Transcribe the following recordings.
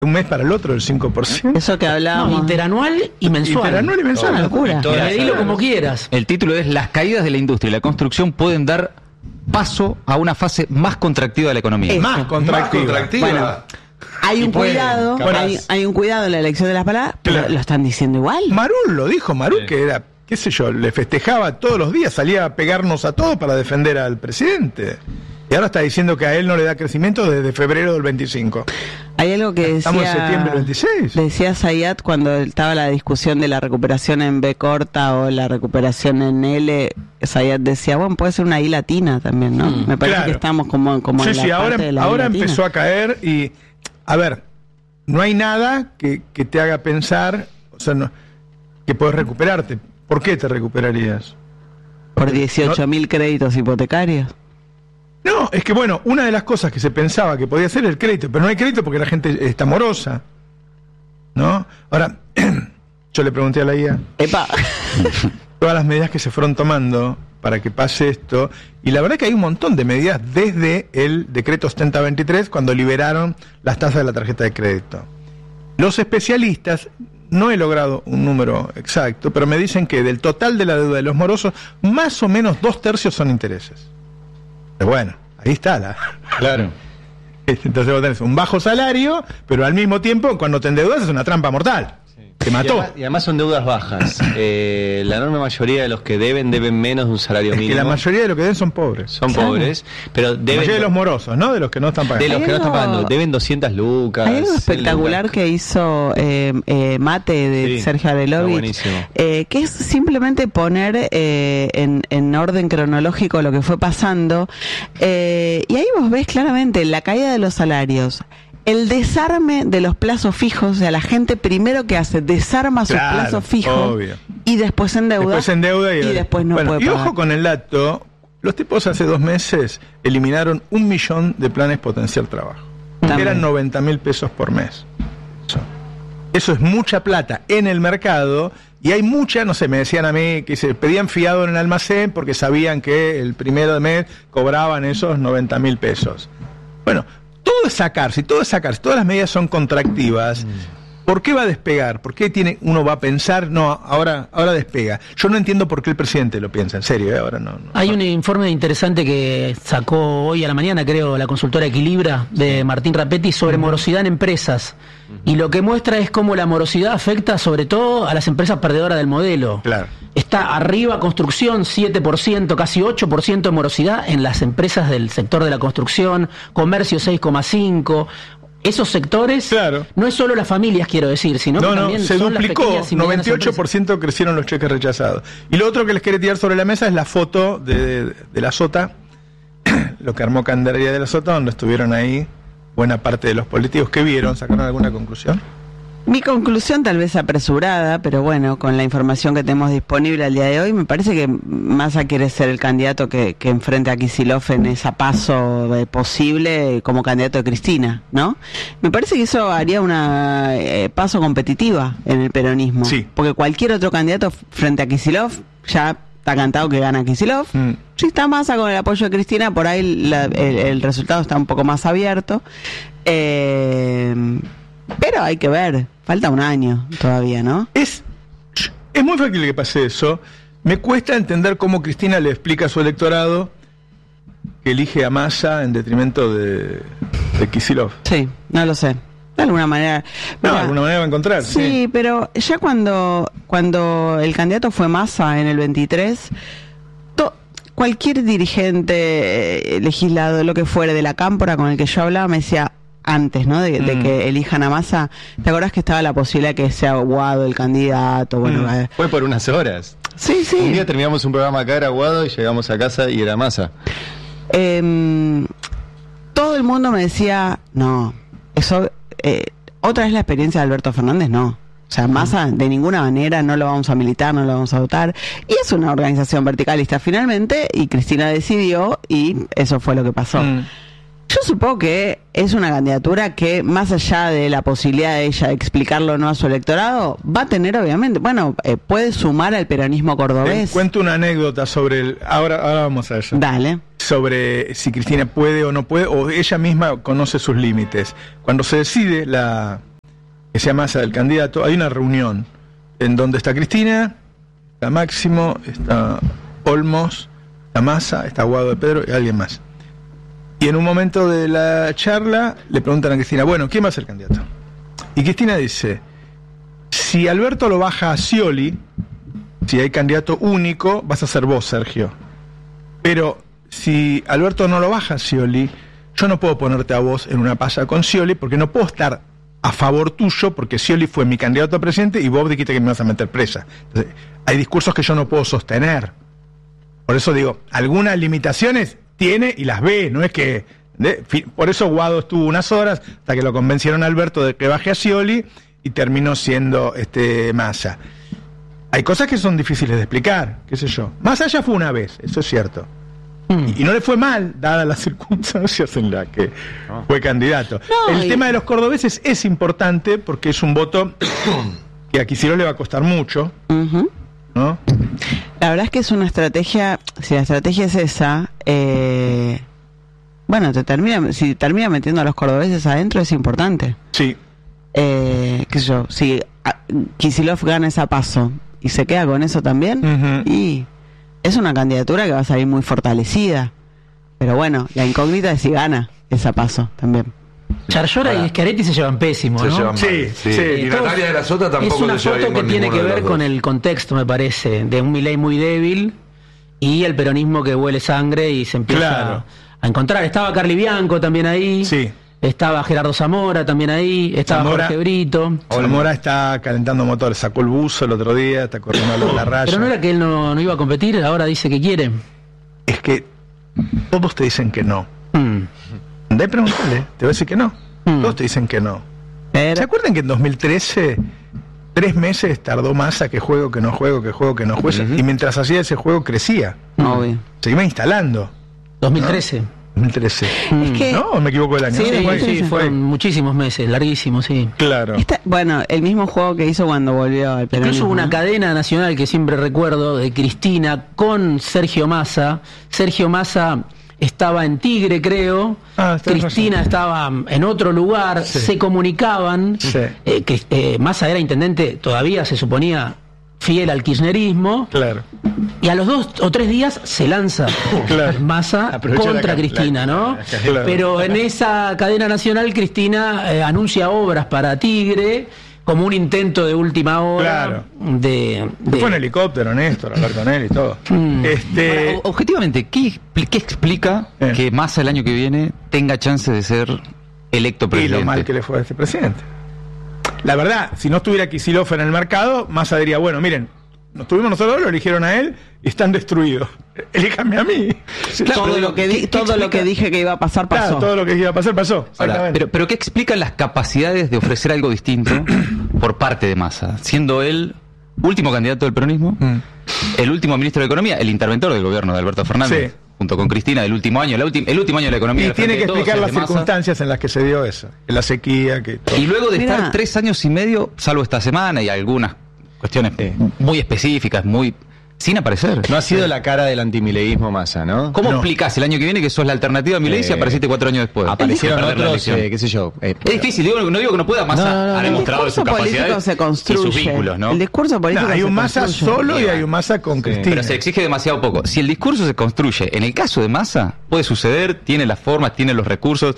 un mes para el otro el 5%. Eso que hablábamos. No, interanual y mensual. Interanual y mensual. Una locura. Medilo como quieras. El título es Las caídas de la industria y la construcción pueden dar paso a una fase más contractiva de la economía. Eso. Más contractiva. Bueno, hay un cuidado, hay un cuidado en la elección de las palabras, pero Claro. lo están diciendo igual. Marul lo dijo, Marul, que era, qué sé yo, le festejaba todos los días, salía a pegarnos a todos para defender al presidente. Y ahora está diciendo que a él no le da crecimiento desde febrero del 25. Hay algo que decía, Estamos en septiembre 26. decía Zayat cuando estaba la discusión de la recuperación en B corta o la recuperación en L. Zayat decía, bueno, puede ser una I latina también, ¿no? Me parece Claro. que estamos como en Sí, la sí, parte de la I ahora latina. empezó a caer y, a ver, no hay nada que te haga pensar, o sea, que puedes recuperarte. ¿Por qué te recuperarías? Por 18.000 créditos hipotecarios. No, es que bueno, una de las cosas que se pensaba que podía ser el crédito, pero no hay crédito porque la gente está morosa, ¿no? Ahora, yo le pregunté a la IA ¡Epa! todas las medidas que se fueron tomando para que pase esto, y la verdad que hay un montón de medidas desde el decreto 7023 cuando liberaron las tasas de la tarjeta de crédito. Los especialistas, no he logrado un número exacto, pero me dicen que del total de la deuda de los morosos, más o menos 2/3 son intereses. Pero bueno, ahí está la... Claro. Entonces vos tenés un bajo salario, pero al mismo tiempo, cuando te endeudas, es una trampa mortal. Te mató. Y además son deudas bajas. La enorme mayoría de los que deben menos de un salario Es mínimo. que la mayoría de los que den son pobres. Son pobres, pero La mayoría de deben... los morosos, ¿no? De los que no están pagando. De los que no están pagando, deben 200 lucas. Hay algo 100 espectacular lucas. que hizo Mate de Sí, Sergio está Arelovich, buenísimo. que es simplemente poner en orden cronológico lo que fue pasando, y ahí vos ves claramente la caída de los salarios, el desarme de los plazos fijos, o sea, la gente primero que hace, desarma sus Claro, plazos fijos obvio. y después endeuda. Después se endeuda y después no bueno, puede y pagar. ojo con el dato, los tipos hace 2 meses eliminaron 1 millón de planes potenciar trabajo. Que También. eran 90.000 pesos por mes. Eso es mucha plata en el mercado. Y hay mucha, no sé, me decían a mí que se pedían fiado en el almacén porque sabían que el primero de mes cobraban esos 90.000 pesos. Bueno, todo es sacarse, todas las medidas son contractivas. ¿Por qué va a despegar? ¿Por qué uno va a pensar, no, ahora despega? Yo no entiendo por qué el presidente lo piensa, en serio, ahora no. Hay un informe interesante que sacó hoy a la mañana, creo, la consultora Equilibra de Martín Rapetti sobre morosidad en empresas. Y lo que muestra es cómo la morosidad afecta sobre todo a las empresas perdedoras del modelo. Claro. Está arriba construcción, 7%, casi 8% de morosidad en las empresas del sector de la construcción, comercio 6,5%. Esos sectores, Claro. no es solo las familias, quiero decir, sino que No, también se son las duplicó, pequeñas y medianas 98% crecieron los cheques rechazados. Y lo otro que les quería tirar sobre la mesa es la foto de la Sota, lo que armó Candería de la Sota, donde estuvieron ahí buena parte de los políticos. ¿Qué vieron? ¿Sacaron alguna conclusión? Mi conclusión, tal vez apresurada, pero bueno, con la información que tenemos disponible al día de hoy, me parece que Massa quiere ser el candidato que enfrente a Kicillof en ese paso posible como candidato de Cristina, ¿no? Me parece que eso haría una paso competitiva en el peronismo. Sí. Porque cualquier otro candidato frente a Kicillof ya está cantado que gana Kicillof. Si está Massa con el apoyo de Cristina, por ahí el resultado está un poco más abierto. Pero hay que ver, falta un año todavía, ¿no? Es muy fácil que pase eso. Me cuesta entender cómo Cristina le explica a su electorado que elige a Massa en detrimento de Kicillof. Sí, no lo sé. De alguna manera. No, Mirá, de alguna manera va a encontrar. sí, pero ya cuando el candidato fue Massa en el 23, cualquier dirigente, legislador, lo que fuere de la cámpora con el que yo hablaba, me decía antes, ¿no? De que elijan a Massa, ¿te acordás que estaba la posibilidad que sea Guado el candidato? Bueno, Fue por unas horas. sí, sí. Un día terminamos un programa acá, era Aguado, y llegamos a casa y era Massa. Todo el mundo me decía, no, eso, otra vez la experiencia de Alberto Fernández, no. O sea, Massa de ninguna manera, no lo vamos a militar, no lo vamos a votar. Y es una organización verticalista finalmente, y Cristina decidió, y eso fue lo que pasó. Yo supongo que es una candidatura que, más allá de la posibilidad de ella de explicarlo o no a su electorado, va a tener obviamente, puede sumar al peronismo cordobés. Cuento una anécdota sobre ahora vamos a eso. Dale. Sobre si Cristina puede o no puede, o ella misma conoce sus límites. Cuando se decide la que sea Massa del candidato, hay una reunión en donde está Cristina, está Máximo, está Olmos, está Massa, está Guado de Pedro y alguien más. Y en un momento de la charla le preguntan a Cristina, bueno, ¿quién va a ser candidato? Y Cristina dice, si Alberto lo baja a Scioli, si hay candidato único, vas a ser vos, Sergio. Pero si Alberto no lo baja a Scioli, yo no puedo ponerte a vos en una palla con Scioli porque no puedo estar a favor tuyo porque Scioli fue mi candidato a presidente y vos dijiste que me vas a meter presa. Entonces, hay discursos que yo no puedo sostener. Por eso digo, algunas limitaciones tiene y las ve, no es que... por eso Guado estuvo unas horas hasta que lo convencieron a Alberto de que baje a Scioli y terminó siendo Massa. Hay cosas que son difíciles de explicar, qué sé yo. Massa ya fue una vez, eso es cierto. Y no le fue mal, dadas las circunstancias en las que fue candidato. El tema de los cordobeses es importante porque es un voto que a Kicillof le va a costar mucho, ¿no? La verdad es que es una estrategia, si la estrategia es esa, bueno, si termina metiendo a los cordobeses adentro es importante. Sí. Qué sé yo, si Kicillof gana esa paso y se queda con eso también, y es una candidatura que va a salir muy fortalecida. Pero bueno, la incógnita es si gana esa paso también. Charllora y Schiaretti se llevan pésimo, ¿no? Se llevan mal, Sí. Y Natalia de la Sota tampoco es una se lleva foto bien que con tiene ninguno que de ver los con dos. el contexto, me parece, de un Milei muy débil y el peronismo que huele sangre y se empieza a encontrar. Estaba Carly Bianco también ahí. Sí. Estaba Gerardo Zamora también ahí, estaba Zamora, Jorge Brito. Zamora está calentando motores, sacó el buzo el otro día, está corriendo la raya. Pero no era que él no iba a competir, ahora dice que quiere. Es que todos te dicen que no. Andá y preguntale, te voy a decir que no. Todos te dicen que no. ¿Se acuerdan que en 2013 3 meses tardó Massa que juego, que no juego, que juego, que no juego? Y mientras hacía ese juego crecía. Obvio. Se iba instalando. 2013. ¿No? 2013. Es que, ¿No? ¿O me equivoco del año? Sí, No, Sí, fueron muchísimos meses, larguísimos, sí. Claro. bueno, el mismo juego que hizo cuando volvió al peronismo. Incluso hubo una cadena nacional que siempre recuerdo de Cristina con Sergio Massa. Sergio Massa estaba en Tigre, creo. Cristina estaba en otro lugar. Se comunicaban. Massa era intendente, todavía se suponía fiel al kirchnerismo. Claro. Y a los 2 o 3 días se lanza Massa Aprovecha contra Cristina, ¿no? Claro. Pero en esa cadena nacional Cristina anuncia obras para Tigre como un intento de última hora. Fue en helicóptero, Néstor, a hablar con él y todo. Ahora, objetivamente, ¿qué explica que Massa el año que viene tenga chance de ser electo Y presidente? lo mal que le fue a este presidente. La verdad, si no estuviera Kicillof en el mercado, Massa diría, bueno, miren, nos tuvimos nosotros, lo eligieron a él y están destruidos. Elíjame a mí. Claro, todo lo que dije que iba a pasar pasó. Claro, todo lo que iba a pasar pasó. Ahora, pero ¿qué explican las capacidades de ofrecer algo distinto por parte de Massa? Siendo él último candidato del peronismo, el último ministro de Economía, el interventor del gobierno de Alberto Fernández, junto con Cristina, el último año de la economía. Y tiene que explicar las circunstancias en las que se dio eso. En la sequía. Y luego de estar 3 años y medio, salvo esta semana y algunas cuestiones muy específicas, sin aparecer. No ha sido la cara del antimileísmo Massa, ¿no? ¿Cómo explicás el año que viene que sos la alternativa a Milei si apareciste 4 años después? Aparecieron otros, qué sé yo. Es difícil, no digo que no pueda. Massa ha demostrado sus capacidades y sus vínculos, ¿no? El discurso político hay un Massa solo y hay un Massa con Cristina. Pero se exige demasiado poco. Si el discurso se construye, en el caso de Massa, puede suceder, tiene las formas, tiene los recursos,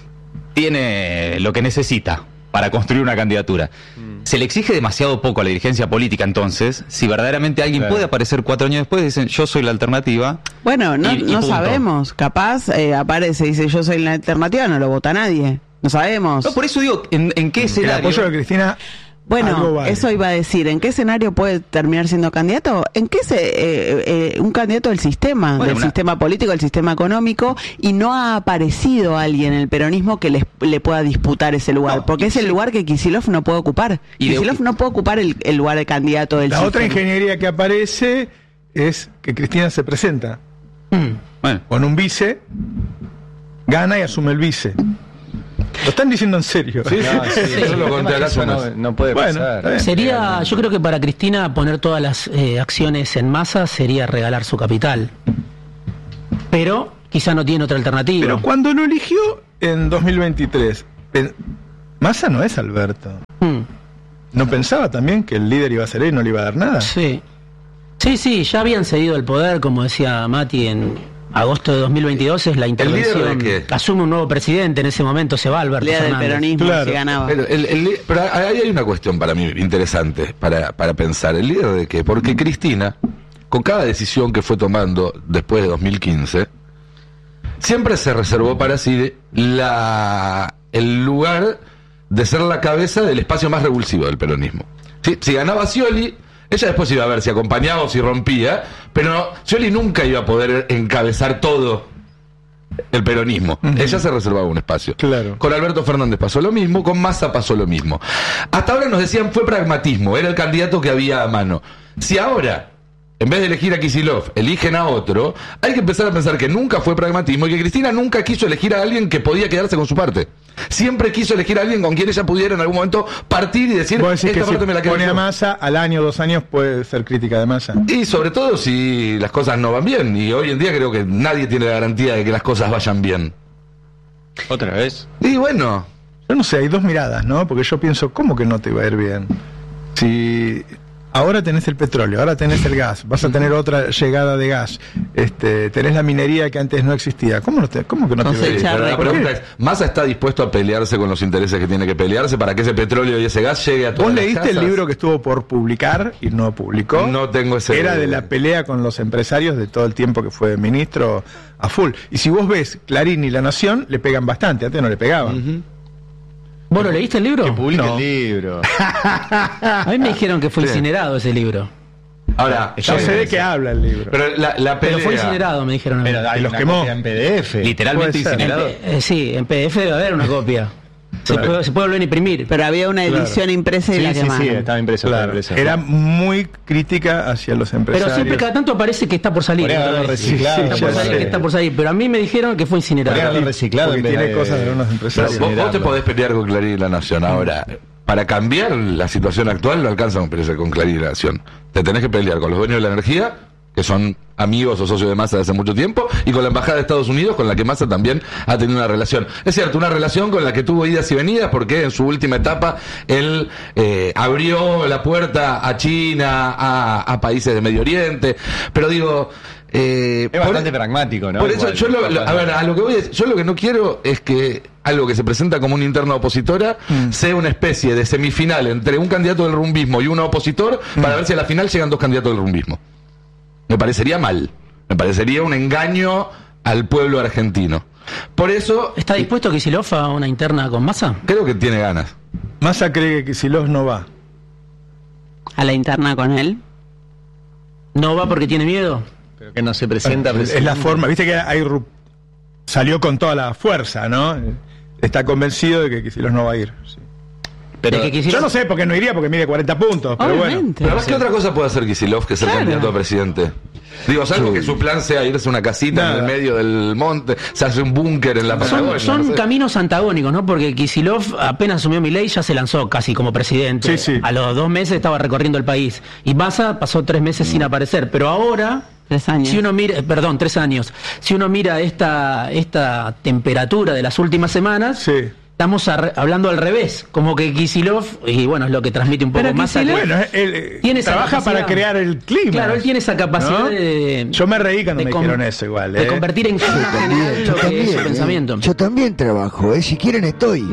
tiene lo que necesita para construir una candidatura. Se le exige demasiado poco a la dirigencia política, entonces, si verdaderamente alguien puede aparecer 4 años después, dicen, yo soy la alternativa. Bueno, no punto. sabemos. Capaz aparece y dice, yo soy la alternativa, no lo vota nadie. No sabemos. No, por eso digo, ¿en qué escenario? El apoyo de Cristina. Bueno, eso iba a decir, ¿en qué escenario puede terminar siendo candidato? ¿En qué un candidato del sistema, sistema político, del sistema económico, y no ha aparecido alguien en el peronismo que le pueda disputar ese lugar? Porque es el lugar que Kicillof no puede ocupar. Kicillof no puede ocupar el lugar de candidato del sistema. La otra ingeniería que aparece es que Cristina se presenta con un vice, gana y asume el vice. Lo están diciendo en serio. Eso lo conté acá. No puede pasar. Sería, yo creo que para Cristina poner todas las acciones en Massa sería regalar su capital. Pero quizá no tiene otra alternativa. Pero cuando lo eligió en 2023, Massa no es Alberto. ¿No pensaba también que el líder iba a ser él y no le iba a dar nada? Sí. Sí, ya habían cedido el poder, como decía Mati, en agosto de 2022 es la intervención. líder de qué? Asume un nuevo presidente, en ese momento se va Alberto Lea del Fernández. peronismo, Claro. si ganaba. Pero ahí hay una cuestión para mí interesante para pensar. ¿El líder de qué? Porque Cristina, con cada decisión que fue tomando después de 2015, siempre se reservó para sí el lugar de ser la cabeza del espacio más revulsivo del peronismo. ¿Sí? Si ganaba Scioli, ella después iba a ver si acompañaba o si rompía, pero Scioli nunca iba a poder encabezar todo el peronismo. Ella se reservaba un espacio. Claro. Con Alberto Fernández pasó lo mismo, con Massa pasó lo mismo. Hasta ahora nos decían fue pragmatismo, era el candidato que había a mano. Si ahora, en vez de elegir a Kicillof, eligen a otro, hay que empezar a pensar que nunca fue pragmatismo y que Cristina nunca quiso elegir a alguien que podía quedarse con su parte. Siempre quiso elegir a alguien con quien ella pudiera en algún momento partir y decir, Vos decís esta que parte si me la quedo pone a yo. Massa, al año, 2 años, puede ser crítica de Massa. Y sobre todo si las cosas no van bien. Y hoy en día creo que nadie tiene la garantía de que las cosas vayan bien. ¿Otra vez? Y bueno, Yo no sé, hay dos miradas, ¿no? Porque yo pienso, ¿cómo que no te va a ir bien? Si ahora tenés el petróleo, ahora tenés el gas, vas a tener otra llegada de gas, tenés la minería que antes no existía, ¿cómo que no te va a ir bien? Cosechar pero la ¿Por qué? pregunta es, ¿Massa está dispuesto a pelearse con los intereses que tiene que pelearse para que ese petróleo y ese gas llegue a todas ¿Vos las leíste el casas? libro que estuvo por publicar y no publicó? No tengo ese... Era de la pelea con los empresarios de todo el tiempo que fue ministro a full. Y si vos ves Clarín y La Nación, le pegan bastante, antes no le pegaban. ¿Vos lo leíste el libro? Que publique No. el libro. A mí me dijeron que fue Sí. incinerado ese libro. Ahora, Yo sé de qué habla el libro. pero la Pero pelea... fue incinerado, me dijeron a mí. Pero hay los una quemó. copia en PDF. Literalmente Puede ser. incinerado. Sí, en PDF debe haber una copia. Claro. Se puede volver a imprimir. Pero había una Claro. edición impresa y la Sí, quemaron. estaba impreso. estaba Claro, impreso. era muy crítica hacia los Pero empresarios. siempre cada tanto aparece que está por salir. Podría otra haberlo vez. reciclado, Está por ya salir, sé. que está por salir. Pero a mí me dijeron que fue incinerado. Podría haberlo reciclado Porque en vez tiene de... cosas de unos Pero empresarios. vos te podés pelear con Clarín y La Nación. Ahora, para cambiar la situación actual no alcanza con pelearse con Clarín y La Nación. Te tenés que pelear con los dueños de la energía, que son amigos o socios de Massa de hace mucho tiempo, y con la Embajada de Estados Unidos, con la que Massa también ha tenido una relación. Es cierto, una relación con la que tuvo idas y venidas, porque en su última etapa él abrió la puerta a China, a países de Medio Oriente, pero digo... Es bastante pragmático, ¿no? Por eso Igual, yo a ver, a lo que voy es, yo lo que no quiero es que algo que se presenta como una interna opositora sea una especie de semifinal entre un candidato del rumbismo y un opositor para ver si a la final llegan 2 candidatos del rumbismo. Me parecería mal, me parecería un engaño al pueblo argentino. Por eso ¿Está dispuesto Kicillof a una interna con Massa? creo que tiene ganas. Massa cree que Kicillof no va. A la interna con él. ¿No va porque tiene miedo? Pero que no se presenta. Es la forma, viste que salió con toda la fuerza, ¿no? Está convencido de que Kicillof no va a ir. Sí. Pero De que Kicillof- Yo no sé por qué no iría, porque mide 40 puntos, pero bueno. Obviamente. Pero además, ¿qué otra cosa puede hacer Kicillof que ser Claro. candidato a presidente? Digo, salvo que su plan sea irse a una casita Nada. en el medio del monte, se hace un búnker en la Patagonia. Son no sé. caminos antagónicos, ¿no? Porque Kicillof apenas asumió Milei ya se lanzó casi como presidente. Sí, sí. A los 2 meses estaba recorriendo el país. Y Massa pasó 3 meses sin aparecer. Pero ahora, 3 años. si uno mira, 3 años. Si uno mira esta temperatura de las últimas semanas, Sí. estamos hablando al revés. Como que Kicillof, y bueno, es lo que transmite un poco Pero Massa. Kicillof- Bueno, él Tiene esa trabaja capacidad. para crear el clima. Claro, él tiene esa capacidad ¿no? de... Yo me reí cuando de me con- dijeron eso igual, De convertir en clima general lo que es su pensamiento. Yo también trabajo, si quieren estoy.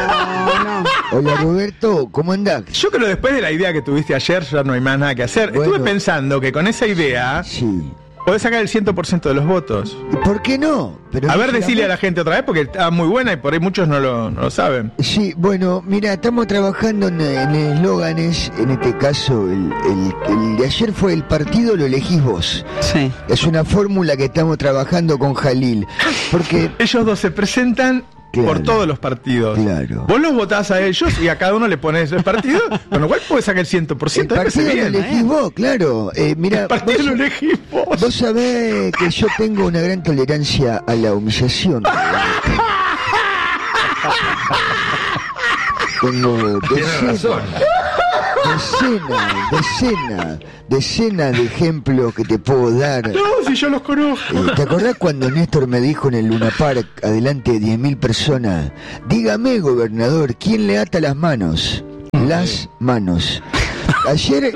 Hola Roberto, ¿cómo andás? Yo creo que después de la idea que tuviste ayer ya no hay más nada que hacer. Bueno. Estuve pensando que con esa idea Sí. podés sacar el 100% de los votos. ¿Y por qué no? Pero A ver, no decirle a la solamente- gente otra vez porque está muy buena y por ahí muchos no lo saben. Sí, bueno, mira, estamos trabajando en eslóganes, en este caso, el de ayer fue el partido lo elegís vos. Sí. Es una fórmula que estamos trabajando con Jalil, porque Ellos dos se presentan Claro. por todos los partidos. Claro. Vos los votás a ellos y a cada uno le pones el partido, con lo cual podés sacar el 100%. el Me parece partido lo bien. elegís vos, claro. Mira, El partido lo elegís vos. vos sabés que yo tengo una gran tolerancia a la humillación. Tengo Tiene razón. Decena de ejemplos que te puedo dar. No, si yo los conozco. ¿Te acordás cuando Néstor me dijo en el Luna Park, adelante de 10.000 personas, dígame, gobernador, ¿quién le ata las manos? Las manos. Ayer...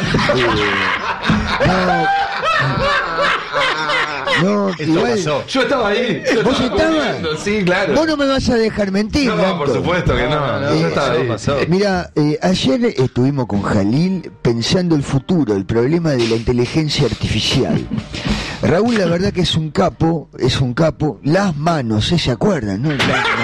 no, igual... Yo estaba ahí. ¿Vos estabas? Sí, claro. Vos no me vas a dejar mentir, No, Lanto. por supuesto que no. Yo estaba ahí. Mira, ayer estuvimos con Jalil pensando el futuro, el problema de la inteligencia artificial. Raúl, la verdad que es un capo. Las manos, ¿se acuerdan? ¿No?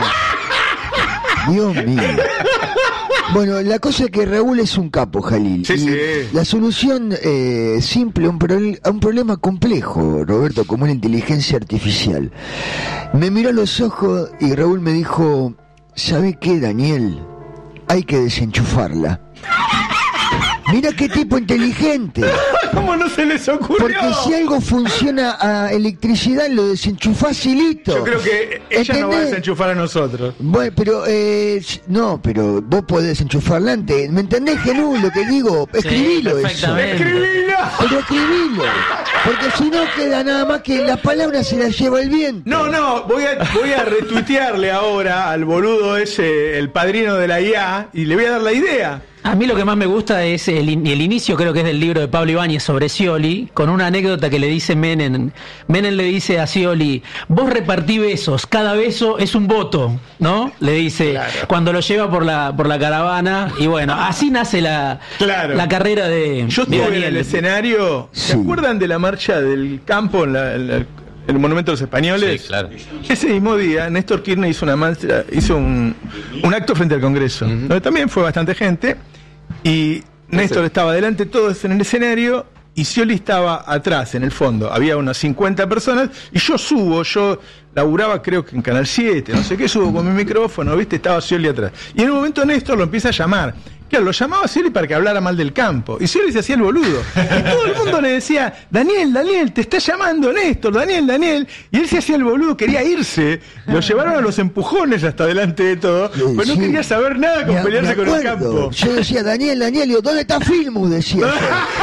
Dios mío. Bueno, la cosa es que Raúl es un capo, Jalil. Sí, y sí. la solución simple a un problema complejo, Roberto, como la inteligencia artificial. Me miró a los ojos y Raúl me dijo, ¿sabe qué, Daniel? Hay que desenchufarla. Mira qué tipo inteligente. ¿Cómo no se les ocurrió? Porque si algo funciona a electricidad, lo desenchufás y listo. Yo creo que ella nos va a ¿Entendés? desenchufar a nosotros. Bueno, pero no, pero vos podés desenchufarla antes. ¿Me entendés, Genú, lo que digo? Escribilo eso. perfectamente. ¡Escribila! Pero escribilo. Porque si no queda nada más que las palabras se las lleva el viento. No, voy a retuitearle ahora al boludo ese, el padrino de la IA, y le voy a dar la idea. A mí lo que más me gusta es el inicio, creo que es del libro de Pablo Ibáñez sobre Scioli, con una anécdota que le dice Menem. Menem le dice a Scioli, vos repartí besos, cada beso es un voto, ¿no? Le dice, cuando lo lleva por la caravana, y bueno, así nace la carrera de Yo estuve Daniel. en el escenario, ¿se Sí. acuerdan de la marcha del campo en el Monumento de los Españoles? Sí, claro. Ese mismo día, Néstor Kirchner hizo una marcha, hizo un acto frente al Congreso, donde también fue bastante gente, y Néstor estaba adelante, todos en el escenario, y Scioli estaba atrás, en el fondo. Había unas 50 personas, y yo laburaba creo que en Canal 7, no sé qué, subo con mi micrófono, ¿viste? Estaba Scioli atrás. Y en un momento Néstor lo empieza a llamar. Claro, lo llamaba a Scioli para que hablara mal del campo. Y Scioli se hacía el boludo. Y todo el mundo le decía, Daniel, te está llamando Néstor, Daniel. Y él se hacía el boludo, quería irse. Lo llevaron a los empujones hasta delante de todo. Pero no Sí. quería saber nada con Me pelearse con el acuerdo. campo. Yo decía, Daniel, digo, ¿dónde está Filmus? Decía yo.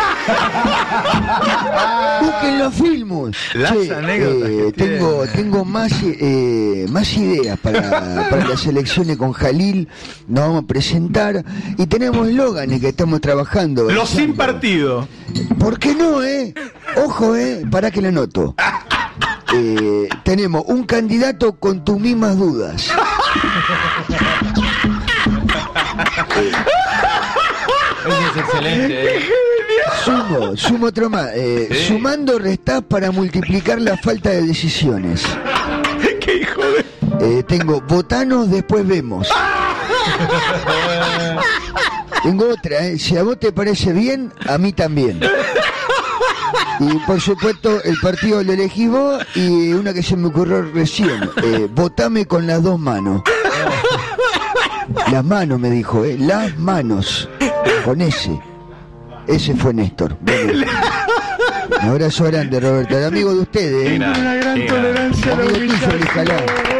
Búsquenlo a Filmus. Las anécdotas que tengo más ideas para las elecciones con Jalil. Nos vamos a presentar y tenemos eslóganes que estamos trabajando. Los sin avanzando. partido. ¿Por qué no, Ojo, para que lo anoto. Tenemos un candidato con tus mismas dudas. Ese es excelente. Sumo otro más. Sumando restás para multiplicar la falta de decisiones. ¡Qué hijo de... Tengo votanos, después vemos. Tengo otra, si a vos te parece bien, a mí también. Y por supuesto, el partido lo elegís vos, y una que se me ocurrió recién, votame con las dos manos. Las manos, me dijo, las manos. Con ese. Ese fue Néstor. Bueno, un abrazo grande, Roberto. El amigo de ustedes, Una gran tolerancia a la Amigo tuyo, Lijala.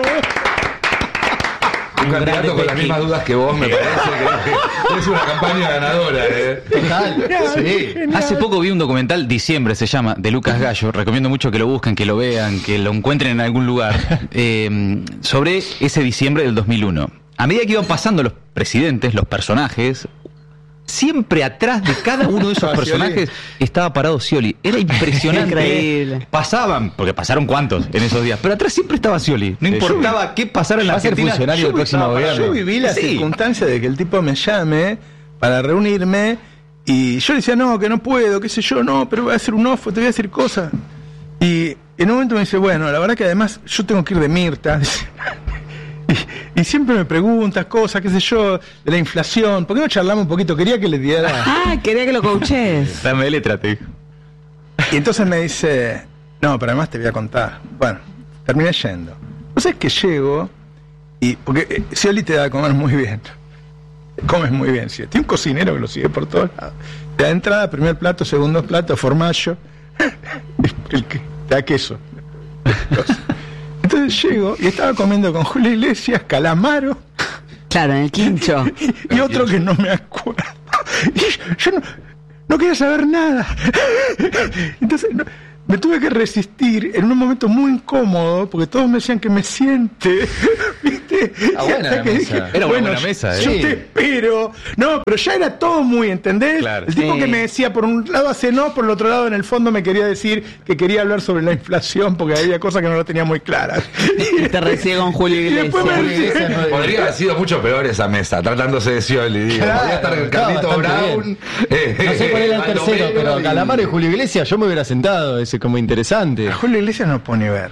Un candidato con las mismas dudas que vos, me parece que es una campaña ganadora, Total. Sí. Hace poco vi un documental, Diciembre se llama, de Lucas Gallo. Recomiendo mucho que lo busquen, que lo vean, que lo encuentren en algún lugar. Sobre ese diciembre del 2001. A medida que iban pasando los presidentes, los personajes, siempre atrás de cada uno de esos personajes estaba parado Scioli. Era impresionante. Increíble. Pasaban, porque pasaron cuántos en esos días, pero atrás siempre estaba Scioli. No importaba qué pasara en la Va a ser Argentina. funcionario del próximo gobierno. Yo viví la circunstancia de que el tipo me llame para reunirme y yo le decía, no, que no puedo, qué sé yo, no, pero voy a hacer un off, te voy a decir cosas. Y en un momento me dice, bueno, la verdad que además yo tengo que ir de Mirta. Y siempre me preguntas cosas, qué sé yo, de la inflación. ¿Por qué no charlamos un poquito? Quería que le diera... Quería que lo coaches. Dame letra, te dijo. Y entonces me dice, no, pero además te voy a contar. Bueno, terminé yendo. Entonces que llego, y porque Scioli te da a comer muy bien. Comes muy bien, ¿sí? Tiene un cocinero que lo sigue por todos lados. Te da entrada, primer plato, segundo plato, formaggio, el que te da queso. Entonces llego y estaba comiendo con Julio Iglesias, Calamaro Claro, en el quincho. y otro que no me acuerdo. Y yo no quería saber nada. Entonces me tuve que resistir en un momento muy incómodo, porque todos me decían que me siente, ¿viste? Buena la mesa. Era una buena mesa, yo te espero. No, pero ya era todo muy, ¿entendés? Claro. El tipo Sí. que me decía, por un lado hace no, por el otro lado en el fondo me quería decir que quería hablar sobre la inflación, porque había cosas que no lo tenía muy claras. Y te recibe con Julio Y después Iglesias. me decía, Podría haber sido mucho peor esa mesa, tratándose de Scioli. Digo. Claro, Podría estar el Carlito bastante Brown. No sé cuál era el tercero, Baldomero pero y- Calamaro y Julio Iglesias, yo me hubiera sentado, ese como interesante. a Julio Iglesias no puedo ni ver.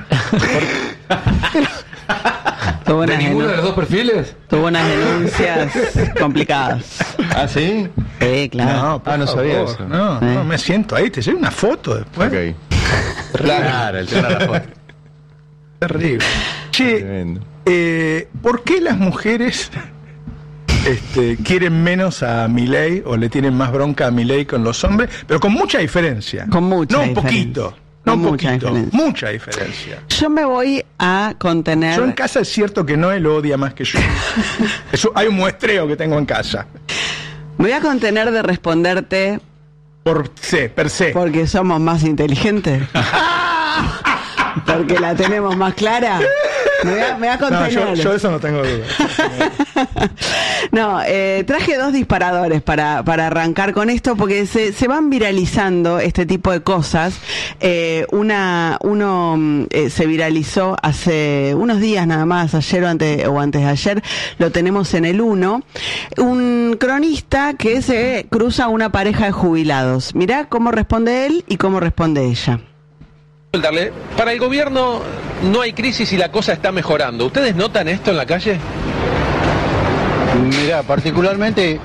Tuvo ¿De unas, ninguno de los dos perfiles? tuvo unas denuncias complicadas. ¿Ah, sí? Sí, claro. por no sabía favor, eso. No me siento ahí, te llevo una foto después. Ok. Claro, el tema era la foto. Terrible. Che, Tremendo. ¿por qué las mujeres quieren menos a Milei o le tienen más bronca a Milei con los hombres? Pero con mucha diferencia. Con mucha no un diferencia. poquito. No Con un mucha poquito. diferencia. Mucha diferencia. Yo me voy a contener. Yo en casa es cierto que Noé lo odia más que yo. Hay un muestreo que tengo en casa. Me voy a contener de responderte Per se. porque somos más inteligentes. Porque la tenemos más clara. Me voy a No, contener. yo de eso no tengo duda. No, traje dos disparadores para arrancar con esto porque se van viralizando este tipo de cosas. Uno se viralizó hace unos días nada más, ayer o antes de ayer, lo tenemos en el 1. Un cronista que se cruza a una pareja de jubilados. Mirá cómo responde él y cómo responde ella. Para el gobierno no hay crisis y la cosa está mejorando. ¿Ustedes notan esto en la calle? Mirá, particularmente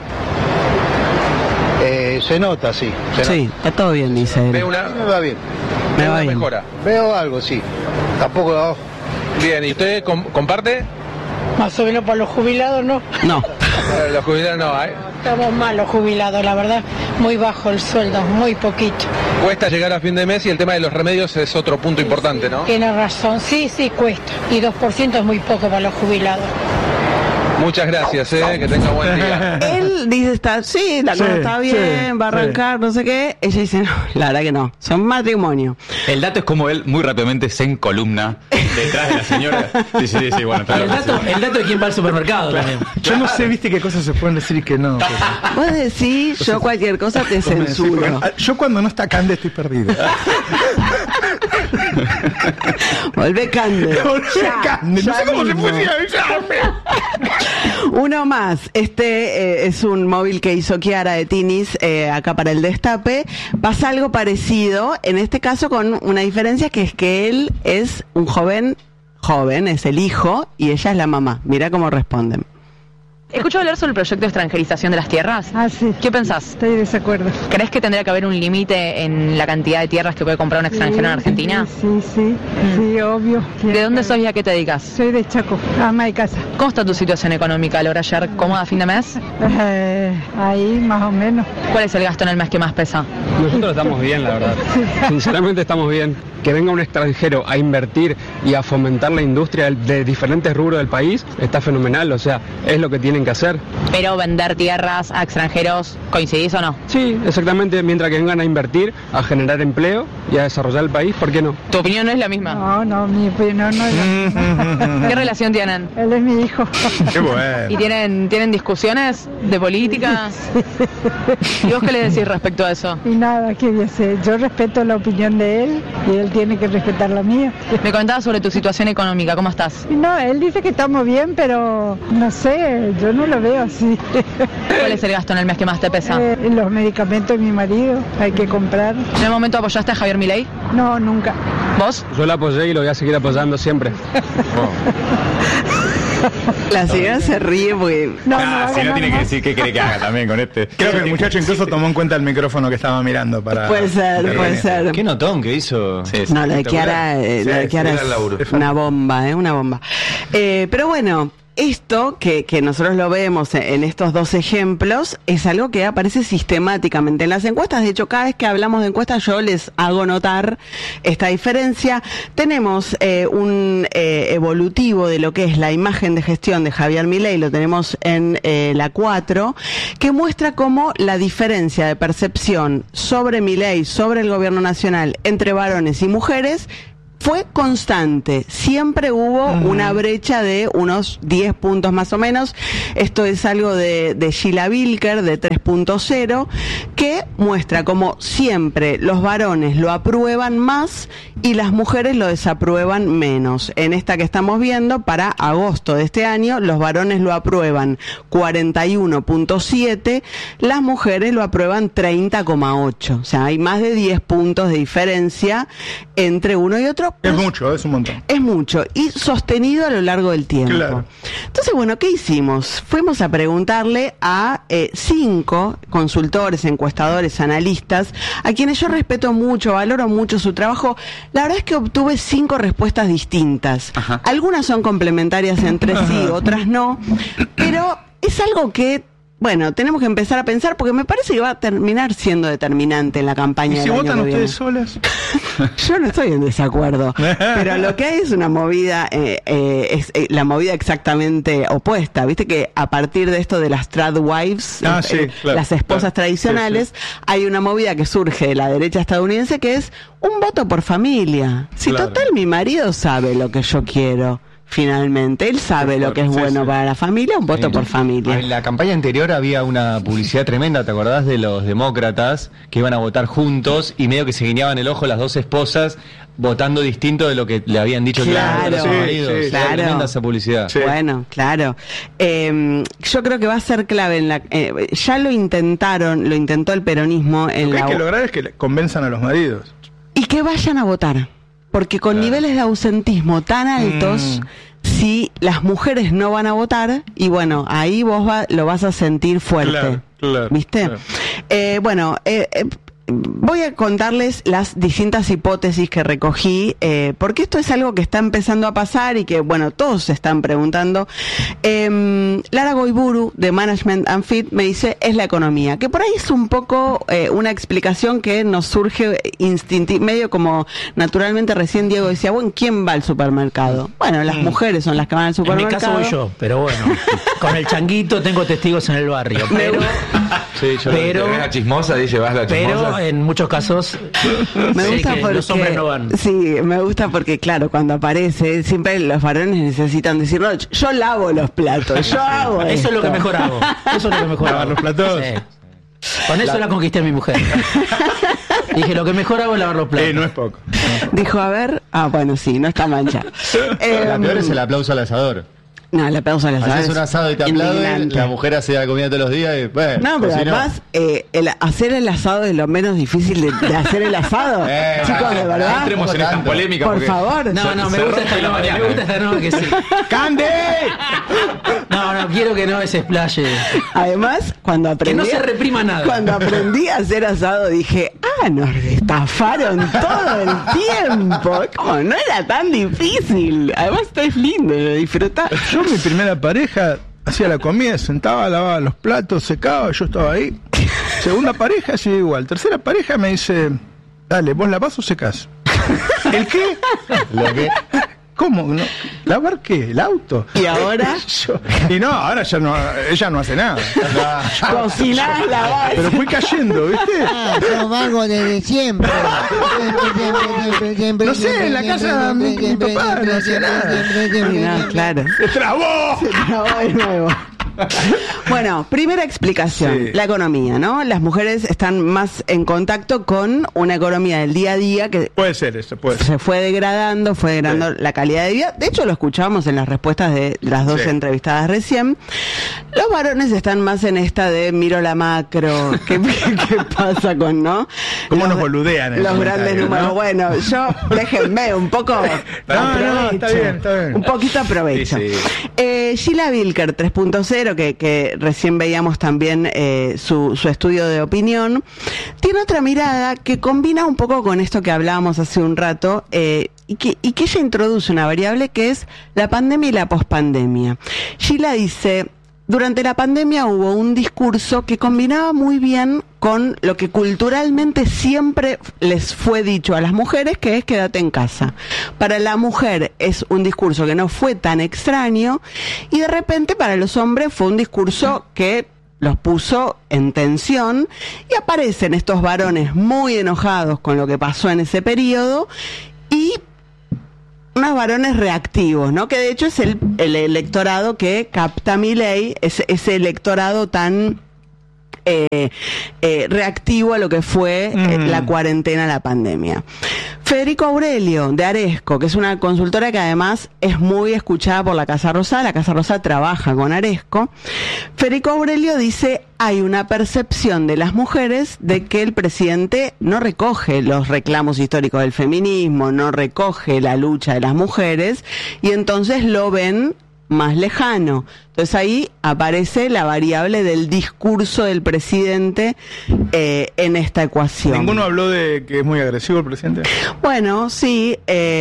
se nota, sí. Sí, está todo bien, dice Ve él. una, Me va bien. Me ve va una bien. mejora. Veo algo, sí. Tampoco. Bien, ¿y usted comparte? Más o menos para los jubilados, ¿no? No. Los jubilados no, ¿eh? Estamos mal los jubilados, la verdad. Muy bajo el sueldo, muy poquito. Cuesta llegar a fin de mes y el tema de los remedios es otro punto importante, ¿no? Tiene razón, sí, cuesta. Y 2% es muy poco para los jubilados. Muchas gracias, que tenga buen día. Él dice, la cosa Sí, está bien, sí, va a arrancar, no sé qué. Ella dice, no, la verdad que no, son matrimonio. El dato es como él muy rápidamente se encolumna detrás de la señora. Sí, bueno, está El bien. dato de quién va al supermercado también. Yo no sé, viste, qué cosas se pueden decir y que no. Vos decís, yo cualquier cosa te censuro. Yo cuando no está Cande estoy perdido. Volvé Cande. Cande, no sé cómo se mismo. puede avisarme. Uno más. Este es un móvil que hizo Kiara de Tinis acá para el Destape. Pasa algo parecido, en este caso con una diferencia que es que él es un joven, es el hijo y ella es la mamá. Mira cómo responden. Escucho hablar sobre el proyecto de extranjerización de las tierras. Ah, sí. ¿Qué pensás? Estoy de desacuerdo. ¿Crees que tendría que haber un límite en la cantidad de tierras que puede comprar un extranjero en Argentina? Sí, obvio. ¿De dónde sos y a qué te dedicas? Soy de Chaco, ama de casa. ¿Cómo está tu situación económica? ¿Logra ayer cómoda a fin de mes? Ahí, más o menos. ¿Cuál es el gasto en el mes que más pesa? Nosotros estamos bien, la verdad. Sinceramente estamos bien. Que venga un extranjero a invertir y a fomentar la industria de diferentes rubros del país está fenomenal, o sea, es lo que tienen que hacer. Pero vender tierras a extranjeros, ¿coincidís o no? Sí, exactamente, mientras que vengan a invertir, a generar empleo y a desarrollar el país, ¿por qué no? ¿Tu opinión no es la misma? No, mi opinión no es la misma. ¿Qué relación tienen? Él es mi hijo. Qué bueno. ¿Y tienen discusiones de política? ¿Y vos qué le decís respecto a eso? Y nada, ¿qué voy a hacer? Yo respeto la opinión de él y él tiene que respetar la mía. Me contabas sobre tu situación económica, ¿cómo estás? Y no, él dice que estamos bien, pero no sé, yo no lo veo así. ¿Cuál es el gasto en el mes que más te pesa? Los medicamentos de mi marido, hay que comprar. ¿En el momento apoyaste a Javier Milei? No, nunca. ¿Vos? Yo la apoyé y lo voy a seguir apoyando siempre. La señora se ríe porque... Si no tiene que decir qué quiere que haga también con este. Creo que el muchacho incluso tomó en cuenta el micrófono que estaba mirando para... Puede ser. Qué notón que hizo. Sí, sí. No, lo de Kiara, Sí, lo de Kiara era el laburo. es una bomba, una bomba. Pero bueno, esto que nosotros lo vemos en estos dos ejemplos es algo que aparece sistemáticamente en las encuestas. De hecho, cada vez que hablamos de encuestas yo les hago notar esta diferencia. Tenemos un evolutivo de lo que es la imagen de gestión de Javier Milei, lo tenemos en la 4, que muestra cómo la diferencia de percepción sobre Milei, sobre el gobierno nacional, entre varones y mujeres, fue constante. Siempre hubo una brecha de unos 10 puntos más o menos. Esto es algo de Sheila Bilker, de 3.0, que muestra como siempre los varones lo aprueban más y las mujeres lo desaprueban menos. En esta que estamos viendo, para agosto de este año, los varones lo aprueban 41.7, las mujeres lo aprueban 30.8. O sea, hay más de 10 puntos de diferencia entre uno y otro. Es mucho, es un montón. Es mucho, y sostenido a lo largo del tiempo. Claro. Entonces, bueno, ¿qué hicimos? Fuimos a preguntarle a 5 consultores, encuestadores, analistas, a quienes yo respeto mucho, valoro mucho su trabajo. La verdad es que obtuve 5 respuestas distintas. Ajá. Algunas son complementarias entre sí, otras no, pero es algo que, bueno, tenemos que empezar a pensar porque me parece que va a terminar siendo determinante en la campaña. ¿Y si votan ustedes solas? Yo no estoy en desacuerdo, pero lo que hay es una movida, es la movida exactamente opuesta. Viste que a partir de esto de las tradwives, las esposas tradicionales, hay una movida que surge de la derecha estadounidense que es un voto por familia. Si total mi marido sabe lo que yo quiero. Finalmente, él sabe lo que es bueno para la familia, un voto por familia. En la campaña anterior había una publicidad tremenda, ¿te acordás? De los demócratas que iban a votar juntos y medio que se guiñaban el ojo las dos esposas votando distinto de lo que le habían dicho claro, a sus maridos. Claro. Tremenda esa publicidad. Sí. Bueno, claro. Yo creo que va a ser clave en la... ya lo intentó el peronismo. Lo que hay que lograr es que convenzan a los maridos. Y que vayan a votar. Porque con niveles de ausentismo tan altos, si las mujeres no van a votar, y bueno, ahí vos lo vas a sentir fuerte. Claro, ¿viste? Claro. Voy a contarles las distintas hipótesis que recogí, porque esto es algo que está empezando a pasar y que, bueno, todos se están preguntando. Lara Goiburu, de Management and Fit, me dice, es la economía, que por ahí es un poco una explicación que nos surge medio como naturalmente. Recién Diego decía, bueno, ¿quién va al supermercado? Bueno, las mujeres son las que van al supermercado. En mi caso voy yo, pero bueno, con el changuito tengo testigos en el barrio. Pero la chismosa, dice, vas la chismosa. Pero en muchos casos me gusta porque los hombres no van. Sí, me gusta porque claro, cuando aparece siempre los varones necesitan decir, no, yo lavo los platos, yo hago eso esto. Es lo que mejor hago. Eso es lo que mejor hago. ¿Lavar los platos? Sí. Con eso la conquisté a mi mujer. Dije, lo que mejor hago es lavar los platos. No es poco. Dijo, a ver, bueno, sí, no está mancha. La peor es el aplauso al asador. No, el aplauso al asado. Haces un asado y te aplauden, la mujer hace la comida todos los días y bueno. No, pero además, hacer el asado es lo menos difícil de hacer el asado. Chicos, de verdad. No entremos en esta polémica. Por favor. No, me gusta esta nueva que sí. ¡Cande! No, quiero que no se explaye. Además, cuando aprendí... Que no se reprima nada. Cuando aprendí a hacer asado dije, nos estafaron todo el tiempo. Como no era tan difícil. Además, es lindo, lo disfrutás. Yo, mi primera pareja, hacía la comida, sentaba, lavaba los platos, secaba, yo estaba ahí. Segunda pareja, sí, igual. Tercera pareja me dice, dale, ¿vos lavás o secás? ¿El qué? ¿Lo qué? ¿Cómo? ¿No? ¿Lavar qué? ¿El auto? ¿Y ahora? Ahora ya no, ella no hace nada. Cocinás, lavás. Pero fui cayendo, ¿viste? Yo vago desde siempre. No sé, en la casa mi papá no hacía nada. Claro. ¡Se trabó! Se trabó de nuevo. Bueno, primera explicación, sí. La economía, ¿no? Las mujeres están más en contacto con una economía del día a día que puede ser eso, se fue degradando sí. La calidad de vida. De hecho, lo escuchamos en las respuestas de las dos entrevistadas recién. Los varones están más en esta de miro la macro, ¿qué pasa con, no? ¿Cómo nos boludean? Los grandes números. ¿No? Bueno, déjenme un poco. No, está bien. Un poquito aprovecho. Sí. Sheila Bilker 3.0, que recién veíamos también su estudio de opinión, tiene otra mirada que combina un poco con esto que hablábamos hace un rato, y que ella introduce una variable que es la pandemia y la pospandemia. Sheila dice: durante la pandemia hubo un discurso que combinaba muy bien con lo que culturalmente siempre les fue dicho a las mujeres, que es quédate en casa. Para la mujer es un discurso que no fue tan extraño, y de repente para los hombres fue un discurso que los puso en tensión, y aparecen estos varones muy enojados con lo que pasó en ese periodo, y unos varones reactivos, ¿no? Que de hecho es el electorado que capta Milei, ese electorado tan reactivo a lo que fue la cuarentena, la pandemia. Federico Aurelio, de Aresco, que es una consultora que además es muy escuchada por la Casa Rosada. La Casa Rosada trabaja con Aresco. Federico Aurelio dice: hay una percepción de las mujeres de que el presidente no recoge los reclamos históricos del feminismo, no recoge la lucha de las mujeres, y entonces lo ven más lejano. Entonces ahí aparece la variable del discurso del presidente en esta ecuación. ¿Ninguno habló de que es muy agresivo el presidente? Bueno, sí,